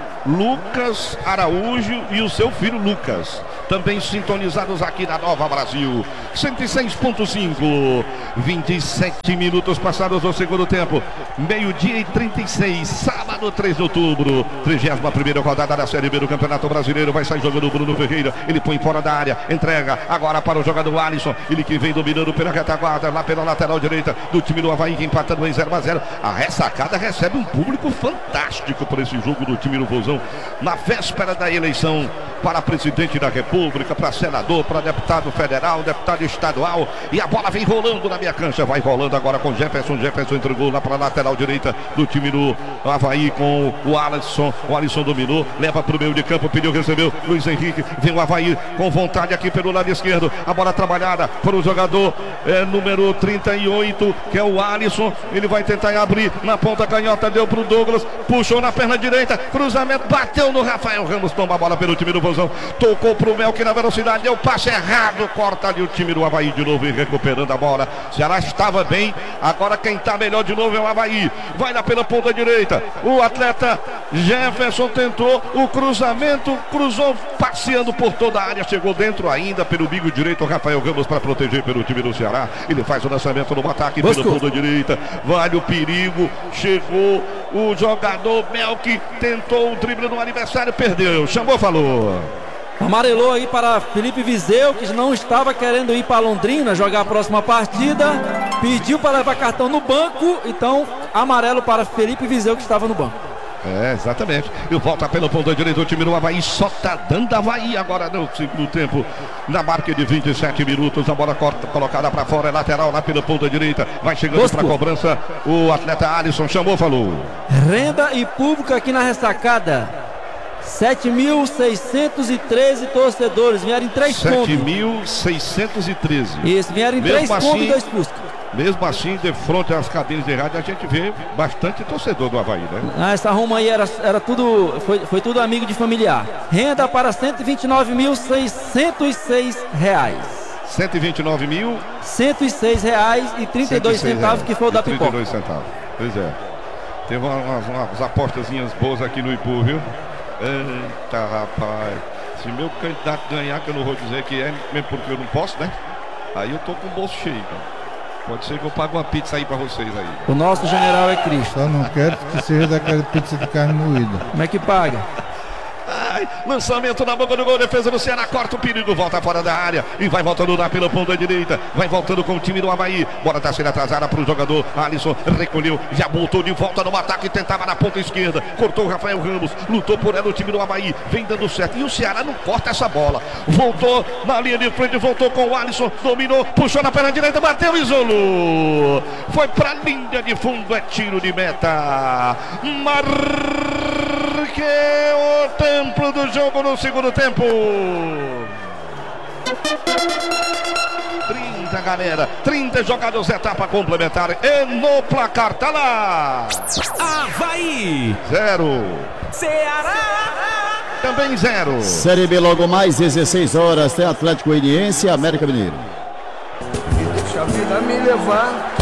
Lucas Araújo e o seu filho Lucas, também sintonizados aqui na Nova Brasil, cento e seis ponto cinco, vinte e sete minutos passados no segundo tempo, meio-dia e trinta e seis, sábado três de outubro, trigésima primeira rodada da Série B do Campeonato Brasileiro, vai sair jogando o Bruno Ferreira, ele põe fora da área, entrega agora para o jogador Alisson, ele que vem dominando pela retaguarda, lá pela lateral direita do time do Avaí, que empatando em zero a zero. A ressacada recebe um público fantástico por esse jogo do time do Vozão, na véspera da eleição para presidente da República, para senador, para deputado federal, deputado estadual, e a bola vem rolando na minha cancha, vai rolando agora com Jefferson, Jefferson entregou lá para a lateral direita do time do Avaí com o Alisson, o Alisson dominou, leva para o meio de campo, pediu, recebeu, Luiz Henrique, vem o Avaí com vontade aqui pelo lado esquerdo, a bola trabalhada para o jogador é, número trinta e oito, que é o Alisson, ele vai tentar abrir na ponta canhota, deu para o Douglas, puxou na perna direita, cruzamento, bateu no Rafael Ramos, toma a bola pelo time do Vozão, tocou para o Melk na velocidade, deu passe errado, corta ali o time do Avaí de novo e recuperando a bola. Ceará estava bem, agora quem está melhor de novo é o Avaí, vai lá pela ponta direita, o atleta Jefferson tentou o cruzamento, cruzou passeando por toda a área, chegou dentro ainda pelo bico direito, o Rafael Ramos para proteger pelo time do Ceará, ele faz o lançamento no ataque pela ponta direita, vale o perigo, chegou o jogador Melk, tentou o drible no adversário, perdeu, chamou, falou. Amarelou aí para Felipe Viseu, que não estava querendo ir para Londrina jogar a próxima partida, pediu para levar cartão no banco, então amarelo para Felipe Viseu, que estava no banco. É, exatamente. E volta pelo ponto direito do time do Avaí. Só tá dando Avaí agora no segundo tempo. Na marca de vinte e sete minutos. A bola corta, colocada para fora. É lateral lá pela ponta direita. Vai chegando para cobrança. O atleta Alisson chamou, falou. Renda e público aqui na ressacada. sete mil seiscentos e treze torcedores. Vieram em três pontos. sete mil seiscentos e treze. Isso, vieram em três pontos e dois Fusca. Mesmo assim, de frente às cabines de rádio, a gente vê bastante torcedor do Avaí, né? Ah, essa Roma aí era, era tudo, foi, foi tudo amigo de familiar. Renda para cento e vinte e nove mil seiscentos e seis reais. cento e vinte e nove mil? cento e seis reais e trinta e dois centavos, que foi o da pipoca. trinta e dois centavos, pois é. Teve umas, umas apostazinhas boas aqui no Ipu, viu? Eita, rapaz. Se meu candidato ganhar, que eu não vou dizer que é, mesmo porque eu não posso, né? Aí eu tô com o bolso cheio, cara. Pode ser que eu pague uma pizza aí pra vocês aí. O nosso general é Cristo. Só não quero que seja daquela pizza de carne moída. Como é que paga? Ai, lançamento na boca do gol, defesa do Ceará, corta o perigo, volta fora da área e vai voltando lá pela ponta direita, vai voltando com o time do Avaí, bola tá sendo atrasada para o jogador Alisson, recolheu, já voltou de volta no ataque, tentava na ponta esquerda, cortou o Rafael Ramos, lutou por ela o time do Avaí, vem dando certo, e o Ceará não corta essa bola, voltou na linha de frente, voltou com o Alisson, dominou, puxou na perna direita, bateu, isolou, foi pra linha de fundo, é tiro de meta, Marque o templo do jogo no segundo tempo. trinta, galera, trinta jogadas, etapa complementar e no placar tá lá. Avaí Zero. Ceará também zero. Série B logo mais, dezesseis horas, tem Atlético Goianiense e América Mineiro. E deixa a vida me levar.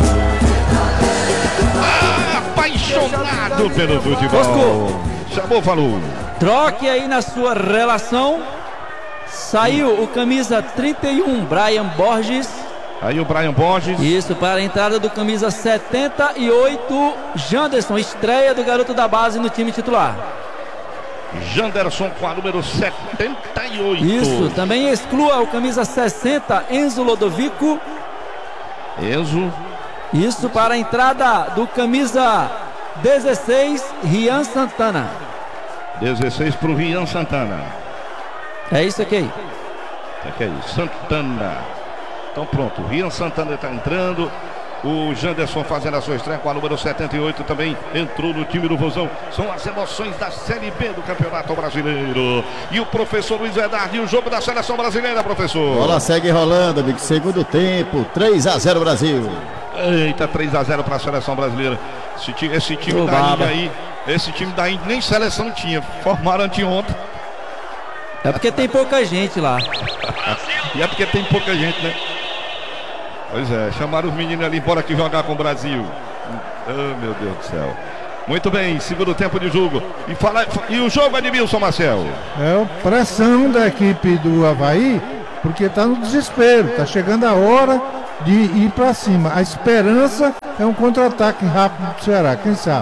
Apaixonado pelo futebol. Chamou, falou. Troque aí na sua relação. Saiu o camisa trinta e um, Brian Borges. Aí o Brian Borges. Isso, para a entrada do camisa setenta e oito, Janderson, estreia do garoto da base no time titular. Janderson com a número setenta e oito. Isso, também exclua o camisa sessenta, Enzo Lodovico. Enzo. Isso, para a entrada do camisa dezesseis, Rian Santana. dezesseis para o Rian Santana. É isso aqui. É que é isso, Santana. Então pronto, o Rian Santana está entrando. O Janderson fazendo a sua estreia com a número setenta e oito também entrou no time do Vozão. São as emoções da Série B do Campeonato Brasileiro. E o professor Luiz Eduardo e o jogo da Seleção Brasileira, professor. Bola segue rolando, amigo. Segundo tempo, três a zero Brasil. Eita, três a zero para a Seleção Brasileira. Esse, ti- esse time da Índia aí, esse time da Índia nem seleção tinha. Formaram anteontem. É porque tem pouca gente lá. E é porque tem pouca gente, né? Pois é, chamaram os meninos ali, bora aqui jogar com o Brasil. Oh, meu Deus do céu. Muito bem, segundo tempo de jogo. E, fala, e o jogo, Edmilson, Marcel? É a pressão da equipe do Avaí, porque está no desespero. Está chegando a hora de ir para cima. A esperança é um contra-ataque rápido do Ceará, quem sabe?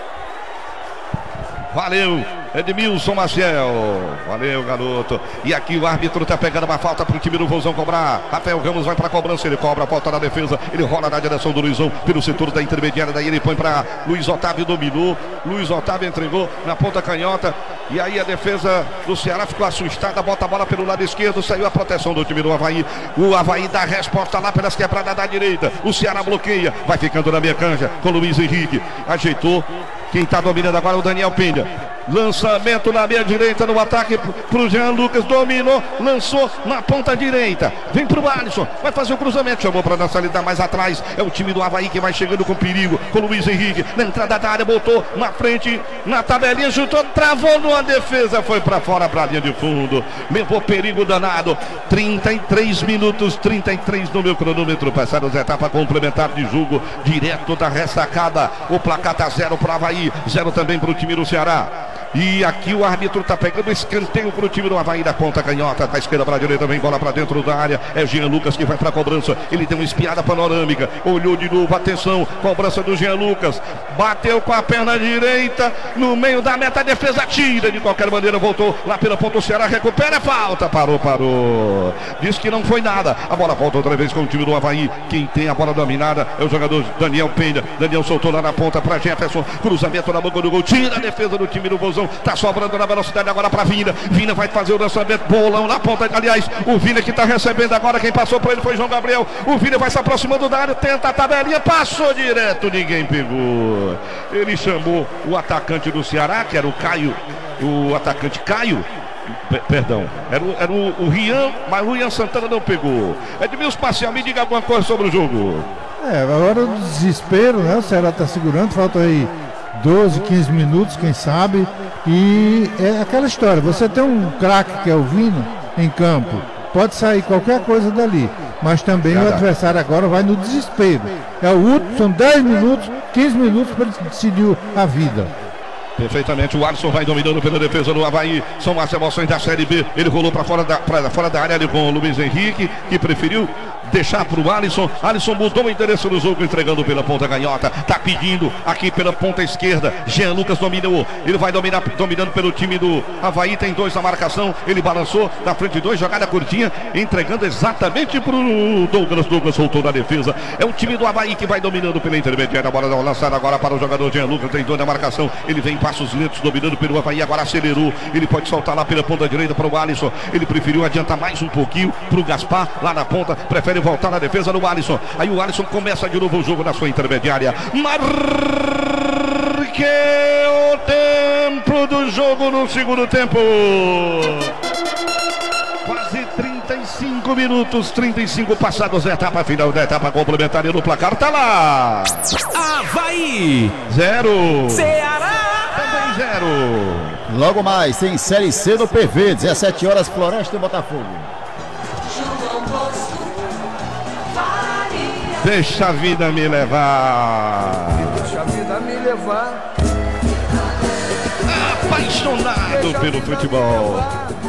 Valeu, Edmilson Maciel. Valeu, garoto. E aqui o árbitro tá pegando uma falta pro time do Vozão cobrar. Rafael Ramos vai pra cobrança, ele cobra a falta na defesa. Ele rola na direção do Luizão pelo setor da intermediária. Daí ele põe pra Luiz Otávio, dominou. Luiz Otávio entregou na ponta canhota. E aí a defesa do Ceará ficou assustada. Bota a bola pelo lado esquerdo. Saiu a proteção do time do Avaí. O Avaí dá a resposta lá pelas quebradas da direita. O Ceará bloqueia. Vai ficando na meia canja com o Luiz Henrique. Ajeitou. Quem está dominando agora é o Daniel Penha. Lançamento na meia direita no ataque pro Jean Lucas. Dominou, lançou na ponta direita. Vem pro Alisson, vai fazer o cruzamento. Chamou para dançar, ele dá mais atrás. É o time do Avaí que vai chegando com perigo. Com o Luiz Henrique na entrada da área, botou na frente, na tabelinha, chutou, travou numa defesa. Foi para fora, para a linha de fundo. Levou perigo danado. trinta e três minutos, trinta e três no meu cronômetro. Passaram as etapas complementares de jogo. Direto da ressacada. O placar tá zero para Avaí, zero também para o time do Ceará. E aqui o árbitro tá pegando escanteio pro time do Avaí da ponta canhota, da esquerda para a direita, vem bola para dentro da área. É Jean Lucas que vai para a cobrança. Ele deu uma espiada panorâmica, olhou de novo, atenção, cobrança do Jean Lucas. Bateu com a perna direita no meio da meta, a defesa tira de qualquer maneira, voltou lá pela ponta, o Ceará recupera a falta, parou, parou. Diz que não foi nada. A bola volta outra vez com o time do Avaí. Quem tem a bola dominada é o jogador Daniel Penha. Daniel soltou lá na ponta para Jefferson, cruzamento na boca do gol, tira a defesa do time do Vozão. Tá sobrando na velocidade agora para Vina. Vina vai fazer o lançamento, bolão na ponta. Aliás, o Vina que tá recebendo agora. Quem passou para ele foi João Gabriel. O Vina vai se aproximando da área, tenta a tabelinha, passou direto, ninguém pegou. Ele chamou o atacante do Ceará, que era o Caio, o atacante Caio. P- perdão, era, o, era o, o Rian, mas o Rian Santana não pegou. Edmilson Parcial, me diga alguma coisa sobre o jogo. É, agora o desespero, né? O Ceará tá segurando, falta aí doze, quinze minutos, quem sabe. E é aquela história, você tem um craque que é o Vina em campo, pode sair qualquer coisa dali, mas também Verdade. O adversário agora vai no desespero. É o último, são dez minutos, quinze minutos para ele decidir a vida. Perfeitamente, o Alisson vai dominando pela defesa do Avaí. São as emoções da Série B. Ele rolou para fora da, pra, fora da área ali com o Luiz Henrique, que preferiu deixar para o Alisson. Alisson mudou o endereço do jogo, entregando pela ponta canhota. Tá pedindo aqui pela ponta esquerda. Jean Lucas dominou. Ele vai dominar, dominando pelo time do Avaí. Tem dois na marcação. Ele balançou na frente de dois, jogada curtinha, entregando exatamente para o Douglas. Douglas soltou na defesa. É o time do Avaí que vai dominando pela intermediária. A bola lançada agora para o jogador Jean Lucas. Tem dois na marcação. Ele vem passos lentos, dominando pelo Avaí. Agora acelerou. Ele pode soltar lá pela ponta direita para o Alisson. Ele preferiu adiantar mais um pouquinho para o Gaspar lá na ponta. Prefere voltar na defesa do Alisson. Aí o Alisson começa de novo o jogo na sua intermediária. Marque o tempo do jogo no segundo tempo. Quase trinta e cinco minutos, trinta e cinco passados da etapa final da etapa complementar e no placar tá lá. Avaí zero. Ceará também zero. Logo mais, tem Série C do P V, dezessete horas, Floresta e Botafogo. Deixa a vida me levar. Deixa a vida me levar. Apaixonado pelo futebol.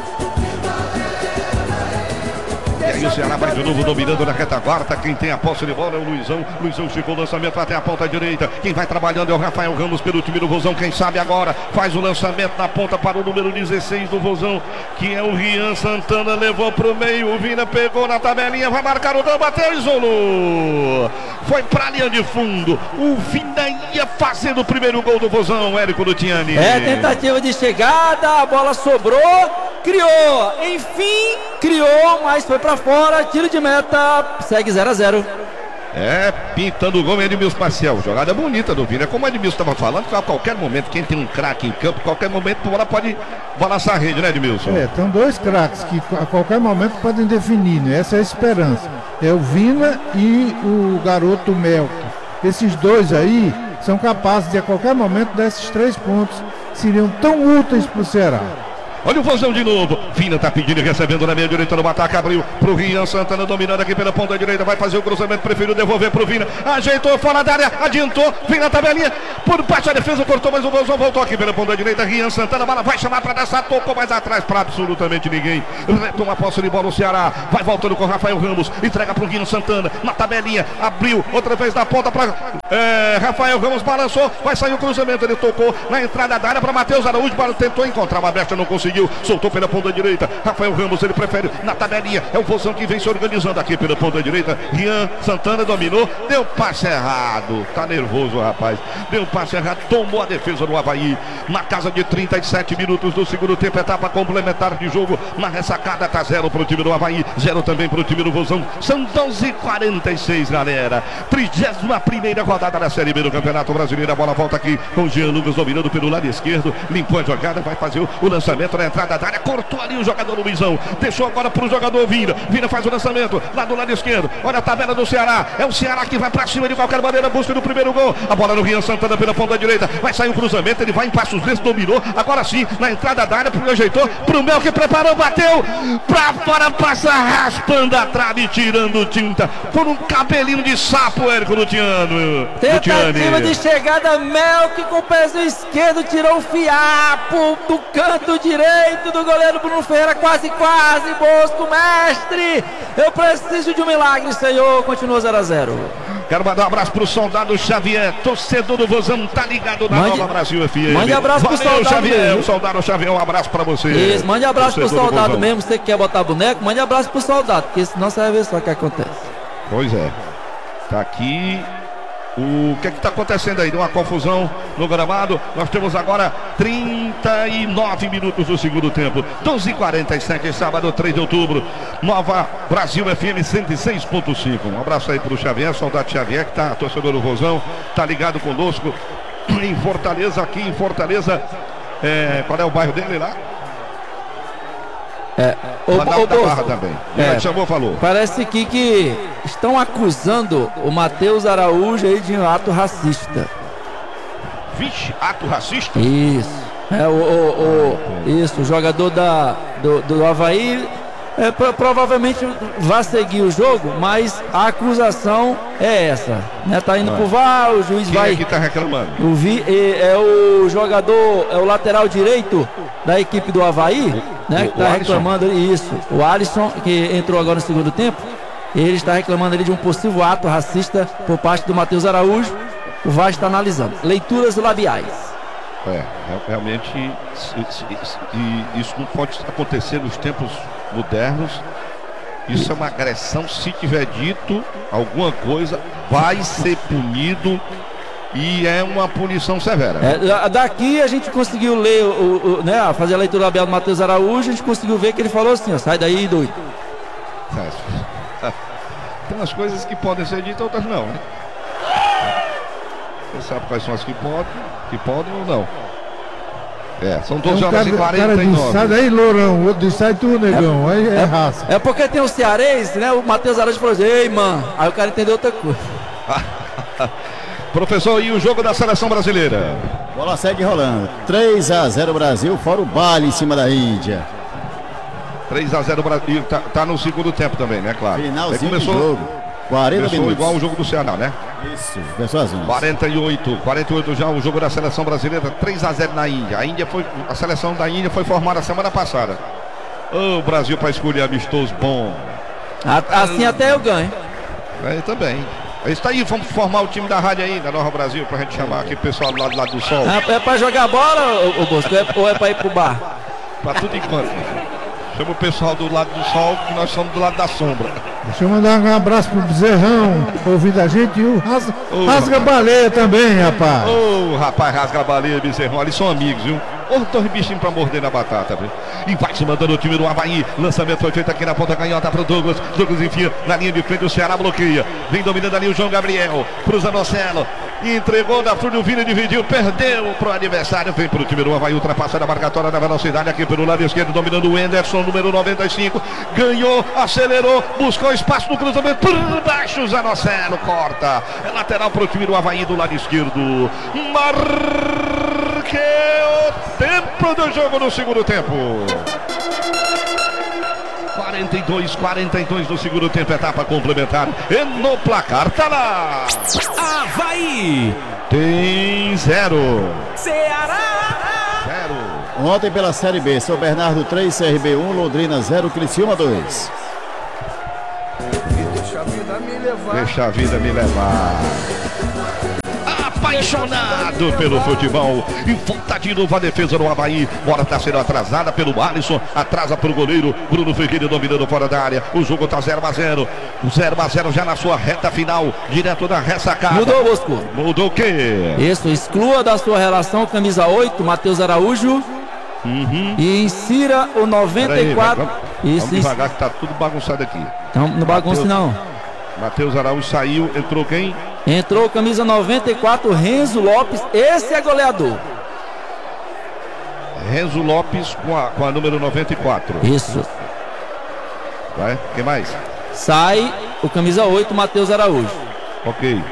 E aí o Ceará vai de novo dominando na retaguarda. Quem tem a posse de bola é o Luizão. Luizão chegou o lançamento até a ponta direita. Quem vai trabalhando é o Rafael Ramos pelo time do Vozão. Quem sabe agora faz o lançamento na ponta para o número dezesseis do Vozão, que é o Rian Santana. Levou para o meio. O Vina pegou na tabelinha. Vai marcar o gol. Bateu, isolou. Foi para a linha de fundo. O Vina ia fazendo o primeiro gol do Vozão, Érico Lutiani. É tentativa de chegada. A bola sobrou. Criou. Enfim, criou, mas foi para fora. Tiro de meta. Segue zero a zero. É, pintando o gol, Edmilson Maciel. Jogada bonita do Vina. É como o Edmilson estava falando, que a qualquer momento, quem tem um craque em campo, a qualquer momento a bola pode balançar a rede, né, Edmilson? É, tem dois craques que a qualquer momento podem definir, né? Essa é a esperança. É o Vina e o garoto Melk. Esses dois aí são capazes de a qualquer momento dar esses três pontos que seriam tão úteis para o Ceará. Olha o Vozão de novo. Vina tá pedindo e recebendo na meia direita no ataque. Abriu pro Rian Santana, dominando aqui pela ponta direita. Vai fazer o cruzamento, preferiu devolver pro Vina. Ajeitou fora da área, adiantou. Vem na tabelinha. Por parte da defesa, cortou, mas o Vozão voltou aqui pela ponta direita. Rian Santana, a bola vai chamar para dançar. Tocou mais atrás para absolutamente ninguém. Retoma a posse de bola o Ceará. Vai voltando com o Rafael Ramos. Entrega pro Rian Santana na tabelinha. Abriu outra vez da ponta para é, Rafael Ramos. Balançou. Vai sair o cruzamento. Ele tocou na entrada da área para Matheus Araújo. Tentou encontrar uma brecha, não conseguiu. Soltou pela ponta direita. Rafael Ramos, ele prefere na tabelinha. É o Vozão que vem se organizando aqui pela ponta direita. Rian Santana dominou. Deu passe errado. Tá nervoso, rapaz. Deu passe errado. Tomou a defesa do Avaí. Na casa de trinta e sete minutos do segundo tempo. Etapa complementar de jogo. Na ressacada tá zero pro time do Avaí. Zero também pro time do Vozão. São doze e quarenta e seis, galera. trigésima primeira rodada da Série B do Campeonato Brasileiro. A bola volta aqui com o Jean Lucas dominando pelo lado esquerdo. Limpou a jogada. Vai fazer o, o lançamento na entrada da área, cortou ali o jogador Luizão, deixou agora para o jogador Vina. Vina faz o lançamento lá do lado esquerdo. Olha a tabela do Ceará, é o Ceará que vai para cima de qualquer maneira, busca no primeiro gol. A bola no Rian Santana pela ponta direita, vai sair um cruzamento, ele vai em passos lentos, dominou, agora sim, na entrada da área, pro ajeitou, pro Mel que preparou, bateu, pra fora, passa raspando a trave, tirando tinta, por um cabelinho de sapo, Érico Luciano. Tentativa de chegada, Mel que com o pezinho esquerdo tirou o fiapo do canto direito do goleiro Bruno Ferreira, quase, quase, Bosco, mestre, eu preciso de um milagre, Senhor. Continua zero a zero. Quero mandar um abraço pro soldado Xavier, torcedor do Vozão, tá ligado na mande, Nova Brasil F M. Mande abraço Valeu, pro soldado Xavier, mesmo. O soldado Xavier, um abraço pra você. Isso, mande abraço pro soldado mesmo, você que quer botar boneco, mande abraço pro soldado, porque senão você vai ver só o que acontece. Pois é, tá aqui. O que é que está acontecendo aí? Deu uma confusão no gramado. Nós temos agora trinta e nove minutos do segundo tempo. doze e quarenta e sete, sábado, três de outubro. Nova Brasil F M cento e seis ponto cinco. Um abraço aí pro Xavier, soldado Xavier, que tá torcedor do Vozão, tá ligado conosco em Fortaleza, aqui em Fortaleza. É, qual é o bairro dele lá? É, o, o, da Barra também. É, chamou, falou. Parece aqui que estão acusando o Matheus Araújo aí de um ato racista. Vixe, ato racista? Isso. É, o, o, o, isso, o jogador da, do, do Avaí é, pro, provavelmente vai seguir o jogo, mas a acusação é essa. Né? Tá indo ah. pro V A R, o juiz Quem vai. É que tá reclamando? O vi, é, é o jogador, é o lateral direito da equipe do Avaí, o, né? O, que tá reclamando isso. O Alisson, que entrou agora no segundo tempo, ele está reclamando ali de um possível ato racista por parte do Matheus Araújo. O V A R está analisando. Leituras labiais. É, realmente isso não pode acontecer nos tempos modernos. Isso é uma agressão. Se tiver dito alguma coisa, vai ser punido. E é uma punição severa. É, daqui a gente conseguiu ler, o, o, né, fazer a leitura labial do Matheus Araújo. A gente conseguiu ver que ele falou assim, ó, sai daí, doido. Tem umas coisas que podem ser ditas, outras não, né? Você sabe quais são as que podem, que podem ou não. É, são doze horas e quarenta e nove. Sai daí, Lourão, o outro diz, sai tu, negão, é, aí é, é raça. É porque tem o cearense, né, o Matheus Araújo falou assim, ei, mano, aí o cara entendeu outra coisa. Professor, e o jogo da seleção brasileira? Bola segue rolando, três a zero Brasil, fora o baile em cima da Índia. três a zero Brasil, tá, tá no segundo tempo também, né, claro. Finalzinho começou, do jogo, quarenta começou minutos. igual o jogo do Ceará, né? Isso, pessoas. quarenta e oito, quarenta e oito já o jogo da seleção brasileira, três a zero na Índia. A Índia foi, a seleção da Índia foi formada semana passada. Ô, oh, Brasil para escolher amistoso bom. Assim até eu ganho. É, também. É isso aí, vamos formar o time da rádio aí, da Nova Brasil, pra gente chamar aqui o pessoal do lado, do lado do sol. É, é pra jogar bola, ô, ô Bosco, é, ou é pra ir pro bar? Pra tudo enquanto. Chama o pessoal do lado do sol, que nós somos do lado da sombra. Deixa eu mandar um abraço pro Bezerrão, ouvindo a gente, e o Rasga, oh, rasga Baleia também, rapaz. Ô, oh, rapaz, Rasga Baleia, Bezerrão, eles são amigos, viu? Os dois bichinhos pra morder na batata, viu? E vai se mandando o time do Avaí. Lançamento foi feito aqui na ponta canhota pro Douglas. Douglas enfia na linha de frente, o Ceará bloqueia. Vem dominando ali o João Gabriel. Cruza no Celo. Entregou da Fúrio Vini, dividiu, perdeu pro adversário. Vem pro time do Avaí, ultrapassando a marcatória da velocidade aqui pelo lado esquerdo, dominando o Enderson, número noventa e cinco. Ganhou, acelerou, buscou espaço no cruzamento. Por baixo, Zanocelo corta. É lateral pro time do Avaí do lado esquerdo. Marque o tempo do jogo no segundo tempo. quarenta e dois, quarenta e dois no segundo tempo, etapa complementar. E no placar tá lá. Avaí tem zero. Ceará Zero. Ontem pela Série B, São Bernardo três, C R B um, Londrina zero, Criciúma dois. Deixa a vida me levar. Deixa a vida me levar. Apaixonado pelo futebol. E volta de novo a defesa do Avaí. Bola está sendo atrasada pelo Alisson. Atrasa para o goleiro Bruno Ferreira, dominando fora da área. O jogo está zero a zero. zero a zero já na sua reta final. Direto da ressacada. Mudou, Bosco. Mudou o quê? Isso, exclua da sua relação camisa oito, Matheus Araújo. Uhum. E insira o noventa e quatro. Vamos, isso, vamos isso. devagar que tá tudo bagunçado aqui. Então, não bagunça não. Matheus Araújo saiu, entrou quem? Entrou camisa noventa e quatro, Renzo Lopes. Esse é goleador. Renzo Lopes com a, com a número noventa e quatro. Isso. Vai, quem mais? Sai o camisa oito, Matheus Araújo. Ok.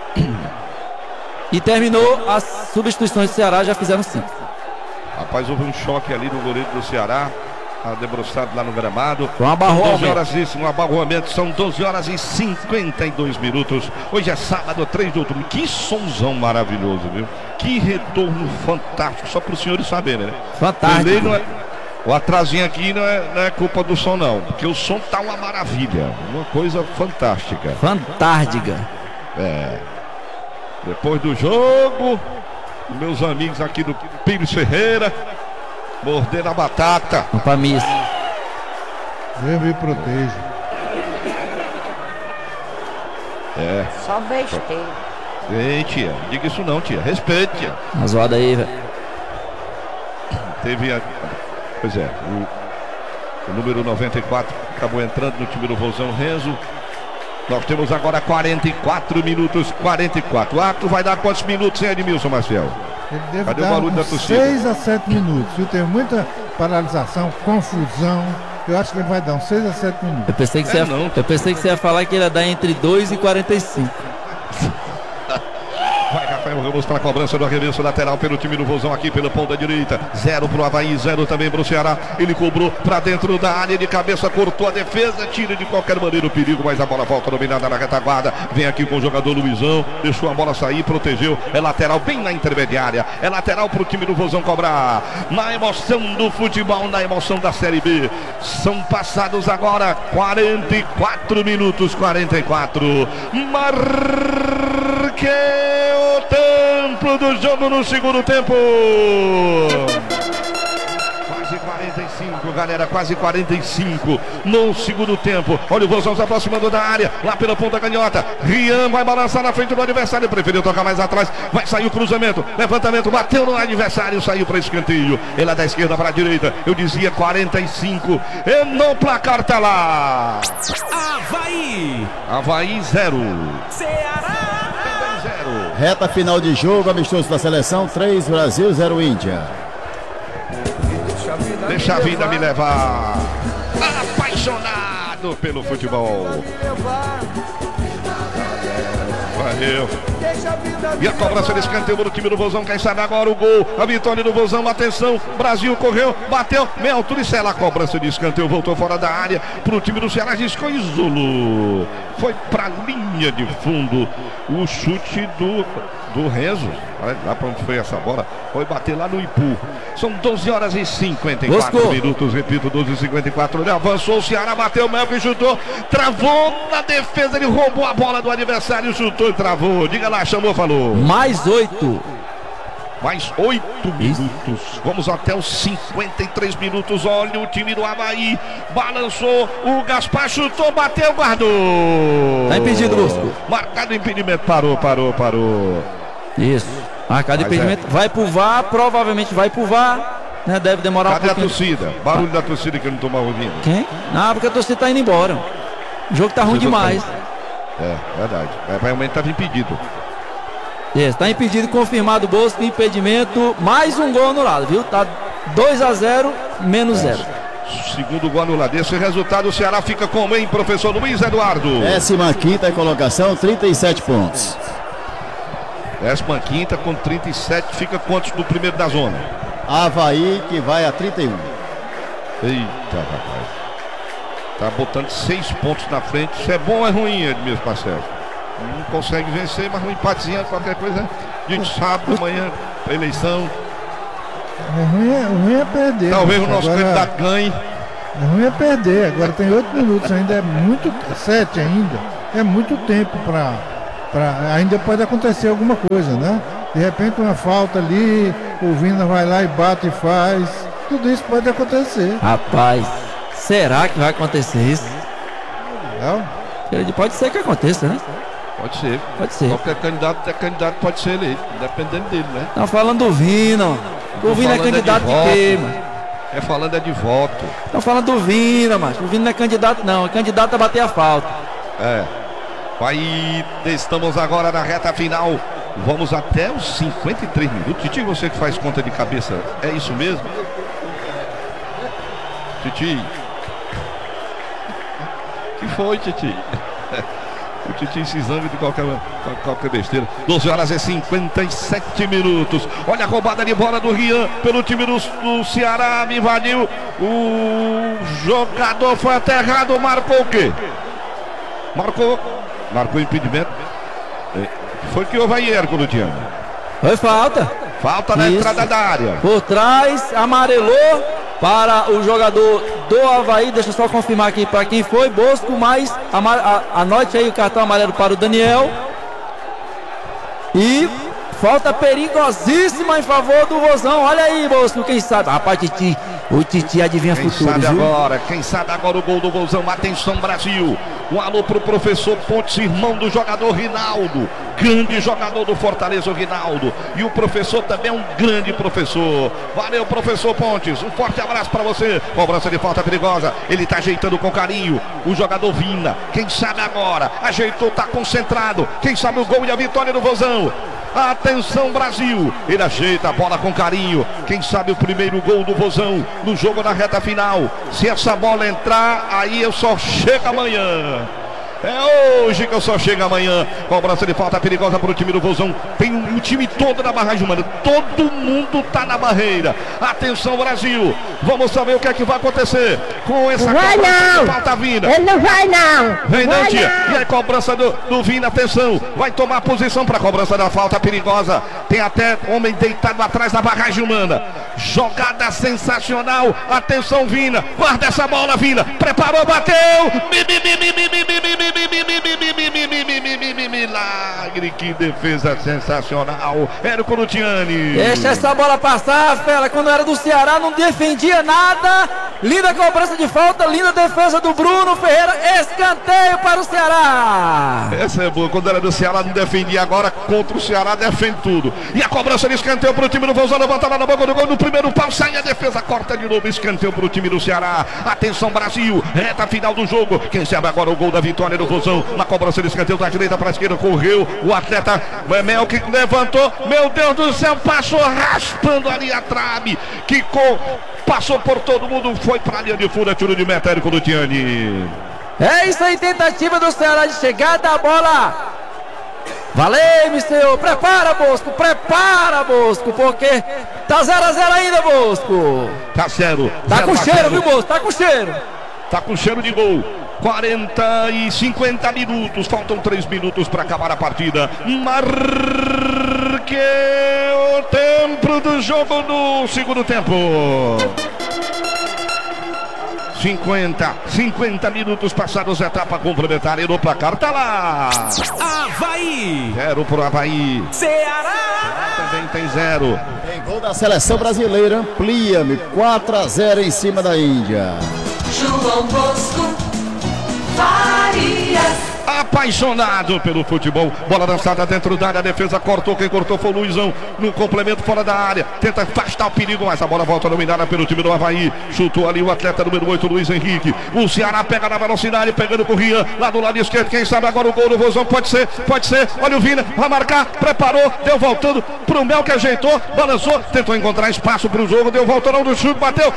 E terminou as substituições do Ceará, já fizeram cinco. Rapaz, houve um choque ali no goleiro do Ceará. Tá debruçado lá no gramado. Um abarroamento. doze horas e, um abarroamento. São doze horas e cinquenta e dois minutos. Hoje é sábado, três de outubro. Que sonzão maravilhoso, viu? Que retorno fantástico. Só para os senhores saberem, né? Fantástico. Não é, o atrasinho aqui não é, não é culpa do som, não. Porque o som tá uma maravilha. Uma coisa fantástica. Fantástica. É. Depois do jogo, meus amigos aqui do Pires Ferreira. Morder a batata. Não pra mim. Deus me proteja. É. Só besteira. Ei, tia, diga isso não, tia. Respeite, tia. Uma zoada aí, velho. Teve a... Pois é, o, o número noventa e quatro acabou entrando no time do Vozão, Renzo. Nós temos agora quarenta e quatro minutos, quarenta e quatro. O ato vai dar quantos minutos, hein, Edmilson Marcel? Ele deve Cadê o dar barulho da uns torcida? seis a sete minutos. Viu? Tem muita paralisação, confusão. Eu acho que ele vai dar uns seis a sete minutos. Eu pensei que, É, você ia, não. eu pensei que você ia falar que ele ia dar entre dois e quarenta e cinco. Vai Rafael Ramos para a cobrança do arremesso lateral pelo time do Vozão aqui pela ponta direita. Zero pro Avaí, zero também pro Ceará. Ele cobrou para dentro da área de cabeça, cortou a defesa, tira de qualquer maneira o perigo, mas a bola volta dominada na retaguarda. Vem aqui com o jogador Luizão, deixou a bola sair, protegeu. É lateral bem na intermediária. É lateral pro time do Vozão cobrar. Na emoção do futebol, na emoção da Série B. São passados agora quarenta e quatro minutos, quarenta e quatro. Marque o tempo do jogo no segundo tempo. Quase quarenta e cinco, galera, quase quarenta e cinco no segundo tempo. Olha o Vozão se aproximando da área, lá pela ponta canhota. Rian vai balançar na frente do adversário, preferiu tocar mais atrás. Vai sair o cruzamento, levantamento, bateu no adversário, saiu para escanteio. Ele é da esquerda para a direita, eu dizia quarenta e cinco. E no placar tá lá. Avaí Avaí zero. Ceará Zero. Reta final de jogo, amistoso da seleção, três Brasil, zero Índia. Deixa a vida, Deixa a me, vida levar. me levar. Apaixonado pelo futebol. Me levar. Valeu. Deixa a vida E a cobrança de escanteio do time do Vozão. Quem sabe agora o gol. A vitória do Vozão. Atenção. Brasil correu. Bateu. Meio altura e sela. A cobrança de escanteio voltou fora da área. Para o time do Ceará. Riscou e isolou. Foi para a linha de fundo. O chute do, do Renzo. Olha lá para onde foi essa bola. Foi bater lá no Ipu. São doze horas e cinquenta e quatro Buscou. minutos. Repito, doze e cinquenta e quatro. Ele avançou. O Ceará bateu. O Melvin chutou. Travou na defesa. Ele roubou a bola do adversário. Chutou e travou. Diga lá, chamou, falou. Mais oito. Mais oito minutos. Vamos até os cinquenta e três minutos. Olha o time do Avaí. Balançou. O Gaspar chutou, bateu, guardou. Tá impedido, Bosco. Marcado impedimento. Parou, parou, parou. Isso. Marcado Mas impedimento. Vai pro V A R, provavelmente vai pro V A R. Né? Deve demorar Cadê um pouquinho. Cadê a torcida? Barulho da torcida que eu não tô mal ouvindo. Quem? Ah, porque a torcida tá indo embora. O jogo tá ruim demais. É, verdade. É, realmente tava impedido. Isso, tá impedido, confirmado o Bosco, impedimento. Mais um gol anulado, viu? Tá dois a zero, menos zero. Segundo gol anulado. Esse resultado, o Ceará fica como, hein, professor Luiz Eduardo? Décima quinta colocação, trinta e sete pontos. Décima quinta com trinta e sete, fica quantos do primeiro da zona? Avaí, que vai a trinta e um. Eita, rapaz. Tá botando seis pontos na frente. Isso é bom ou é ruim, Edmilson Marcelo? Não consegue vencer, mas um empatezinho, qualquer coisa. A gente sabe, amanhã, a eleição. É ruim, é, ruim é perder. Talvez mas o nosso agora, candidato ganhe. É ruim é perder. Agora tem oito minutos ainda, é muito. Sete ainda. É muito tempo pra, pra. Ainda pode acontecer alguma coisa, né? De repente uma falta ali, o Vina vai lá e bate e faz. Tudo isso pode acontecer. Rapaz, será que vai acontecer isso? Não? Pode ser que aconteça, né? Pode ser. Pode ser. Qualquer candidato, é candidato pode ser eleito, dependendo dele, né? Tá falando do Vina. O Vina é candidato de, de quê, mano? É falando é de voto. Estão falando do Vina, mas o Vina não é candidato, não. É candidato a bater a falta. É. Aí estamos agora na reta final. Vamos até os cinquenta e três minutos. Titi, você que faz conta de cabeça, é isso mesmo? Titi. Que foi, Titi? O Titi se zangue de qualquer, qualquer besteira. doze horas e cinquenta e sete minutos. Olha a roubada de bola do Rian pelo time do, do Ceará. Me invadiu. O jogador foi aterrado. Marcou o quê? Marcou. Marcou impedimento. Foi que houve aí, Hércules Diano. Foi falta. Falta na Isso. entrada da área. Por trás, amarelou para o jogador do Avaí. Deixa eu só confirmar aqui para quem foi. Bosco, mas anote aí o cartão amarelo para o Daniel. E falta perigosíssima em favor do Vozão. Olha aí, Bosco, quem sabe. Rapaz, Titi, o Titi adivinha quem futuro, sabe viu? agora, quem sabe agora o gol do Vozão. Atenção, Brasil. Um alô pro professor Pontes, irmão do jogador Rinaldo. Grande jogador do Fortaleza, o Rinaldo. E o professor também é um grande professor. Valeu, professor Pontes. Um forte abraço para você. Cobrança de falta perigosa. Ele tá ajeitando com carinho. O jogador Vina. Quem sabe agora? Ajeitou, tá concentrado. Quem sabe o gol e a vitória do Vozão. Atenção, Brasil. Ele ajeita a bola com carinho. Quem sabe o primeiro gol do Vozão no jogo na reta final. Se essa bola entrar, aí eu só chego amanhã. É hoje que eu só chego amanhã. Cobrança de falta perigosa para o time do Vozão. Tem o, o time todo na barragem humana. Todo mundo tá na barreira. Atenção, Brasil. Vamos saber o que é que vai acontecer com essa vai cobrança não. de falta Vina. Ele não vai não. Vem vai não, tia. não. E aí, cobrança do, do Vina. Atenção. Vai tomar posição para a cobrança da falta perigosa. Tem até homem deitado atrás da barragem humana. Jogada sensacional. Atenção, Vina. Guarda essa bola, Vina. Preparou, bateu. Mi, mi, mi, mi, mi, mi, mi, mi. Milagre, que defesa sensacional. Érico Lutiani. Deixa essa bola passar, fera. Quando era do Ceará não defendia nada. Linda cobrança de falta, linda defesa do Bruno Ferreira. Escanteio para o Ceará. Essa é boa. Quando era do Ceará não defendia, agora contra o Ceará defende tudo. E a cobrança de escanteio para o time do Vozão. Levanta lá na boca do gol. No primeiro pau sai a defesa, corta de novo. Escanteio para o time do Ceará. Atenção, Brasil. Reta final do jogo. Quem sabe agora o gol da vitória do Vozão. Na cobrança de escanteio da direita para a esquerda. Correu. O atleta Mel que levantou. Meu Deus do céu. Passou raspando ali a trave. Quicou. Passou por todo mundo. Foi para a linha de fundo. É tiro de meta, Érico Lutiani. É isso aí. Tentativa do Ceará de chegada. A bola. Valeu, senhor. Prepara, Bosco. Prepara, Bosco. Porque tá zero a zero ainda, Bosco. Tá zero. Tá zero com cheiro, zero. viu, Bosco? Tá com cheiro. Tá com cheiro de gol. quarenta e cinquenta minutos. Faltam três minutos para acabar a partida. Marque o tempo do jogo no segundo tempo. cinquenta, cinquenta minutos passados, etapa complementar. E no placar tá lá. Avaí. Zero pro Avaí. Ceará. Também tem zero. Tem gol da seleção brasileira. Amplia-me quatro a zero em cima da Índia. João Bosco Farias. apaixonado pelo futebol. Bola lançada dentro da área, a defesa cortou, quem cortou foi o Luizão, no complemento fora da área, tenta afastar o perigo, mas a bola volta dominada pelo time do Avaí. Chutou ali o atleta número oito, Luiz Henrique. O Ceará pega na velocidade, pegando com o Rian, lá do lado esquerdo, quem sabe agora o gol do Vozão, pode ser, pode ser, olha o Vina, vai marcar, preparou, deu voltando pro Mel que ajeitou, balançou, tentou encontrar espaço pro jogo, deu voltando do chute, bateu,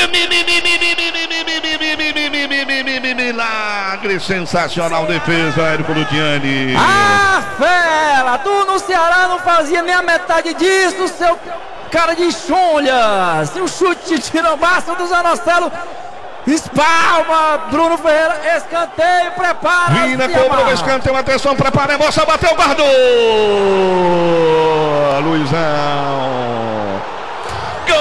milagre, sensacional defesa, Érico Luciani. Ah, fera, tu no Ceará não fazia nem a metade disso, seu cara de chulha. Se o chute tira o baço do Zanocelo, espalma, Bruno Ferreira, escanteio, prepara. Vina cobrou o escanteio, atenção, prepara a moça, bateu, guardou. Luizão.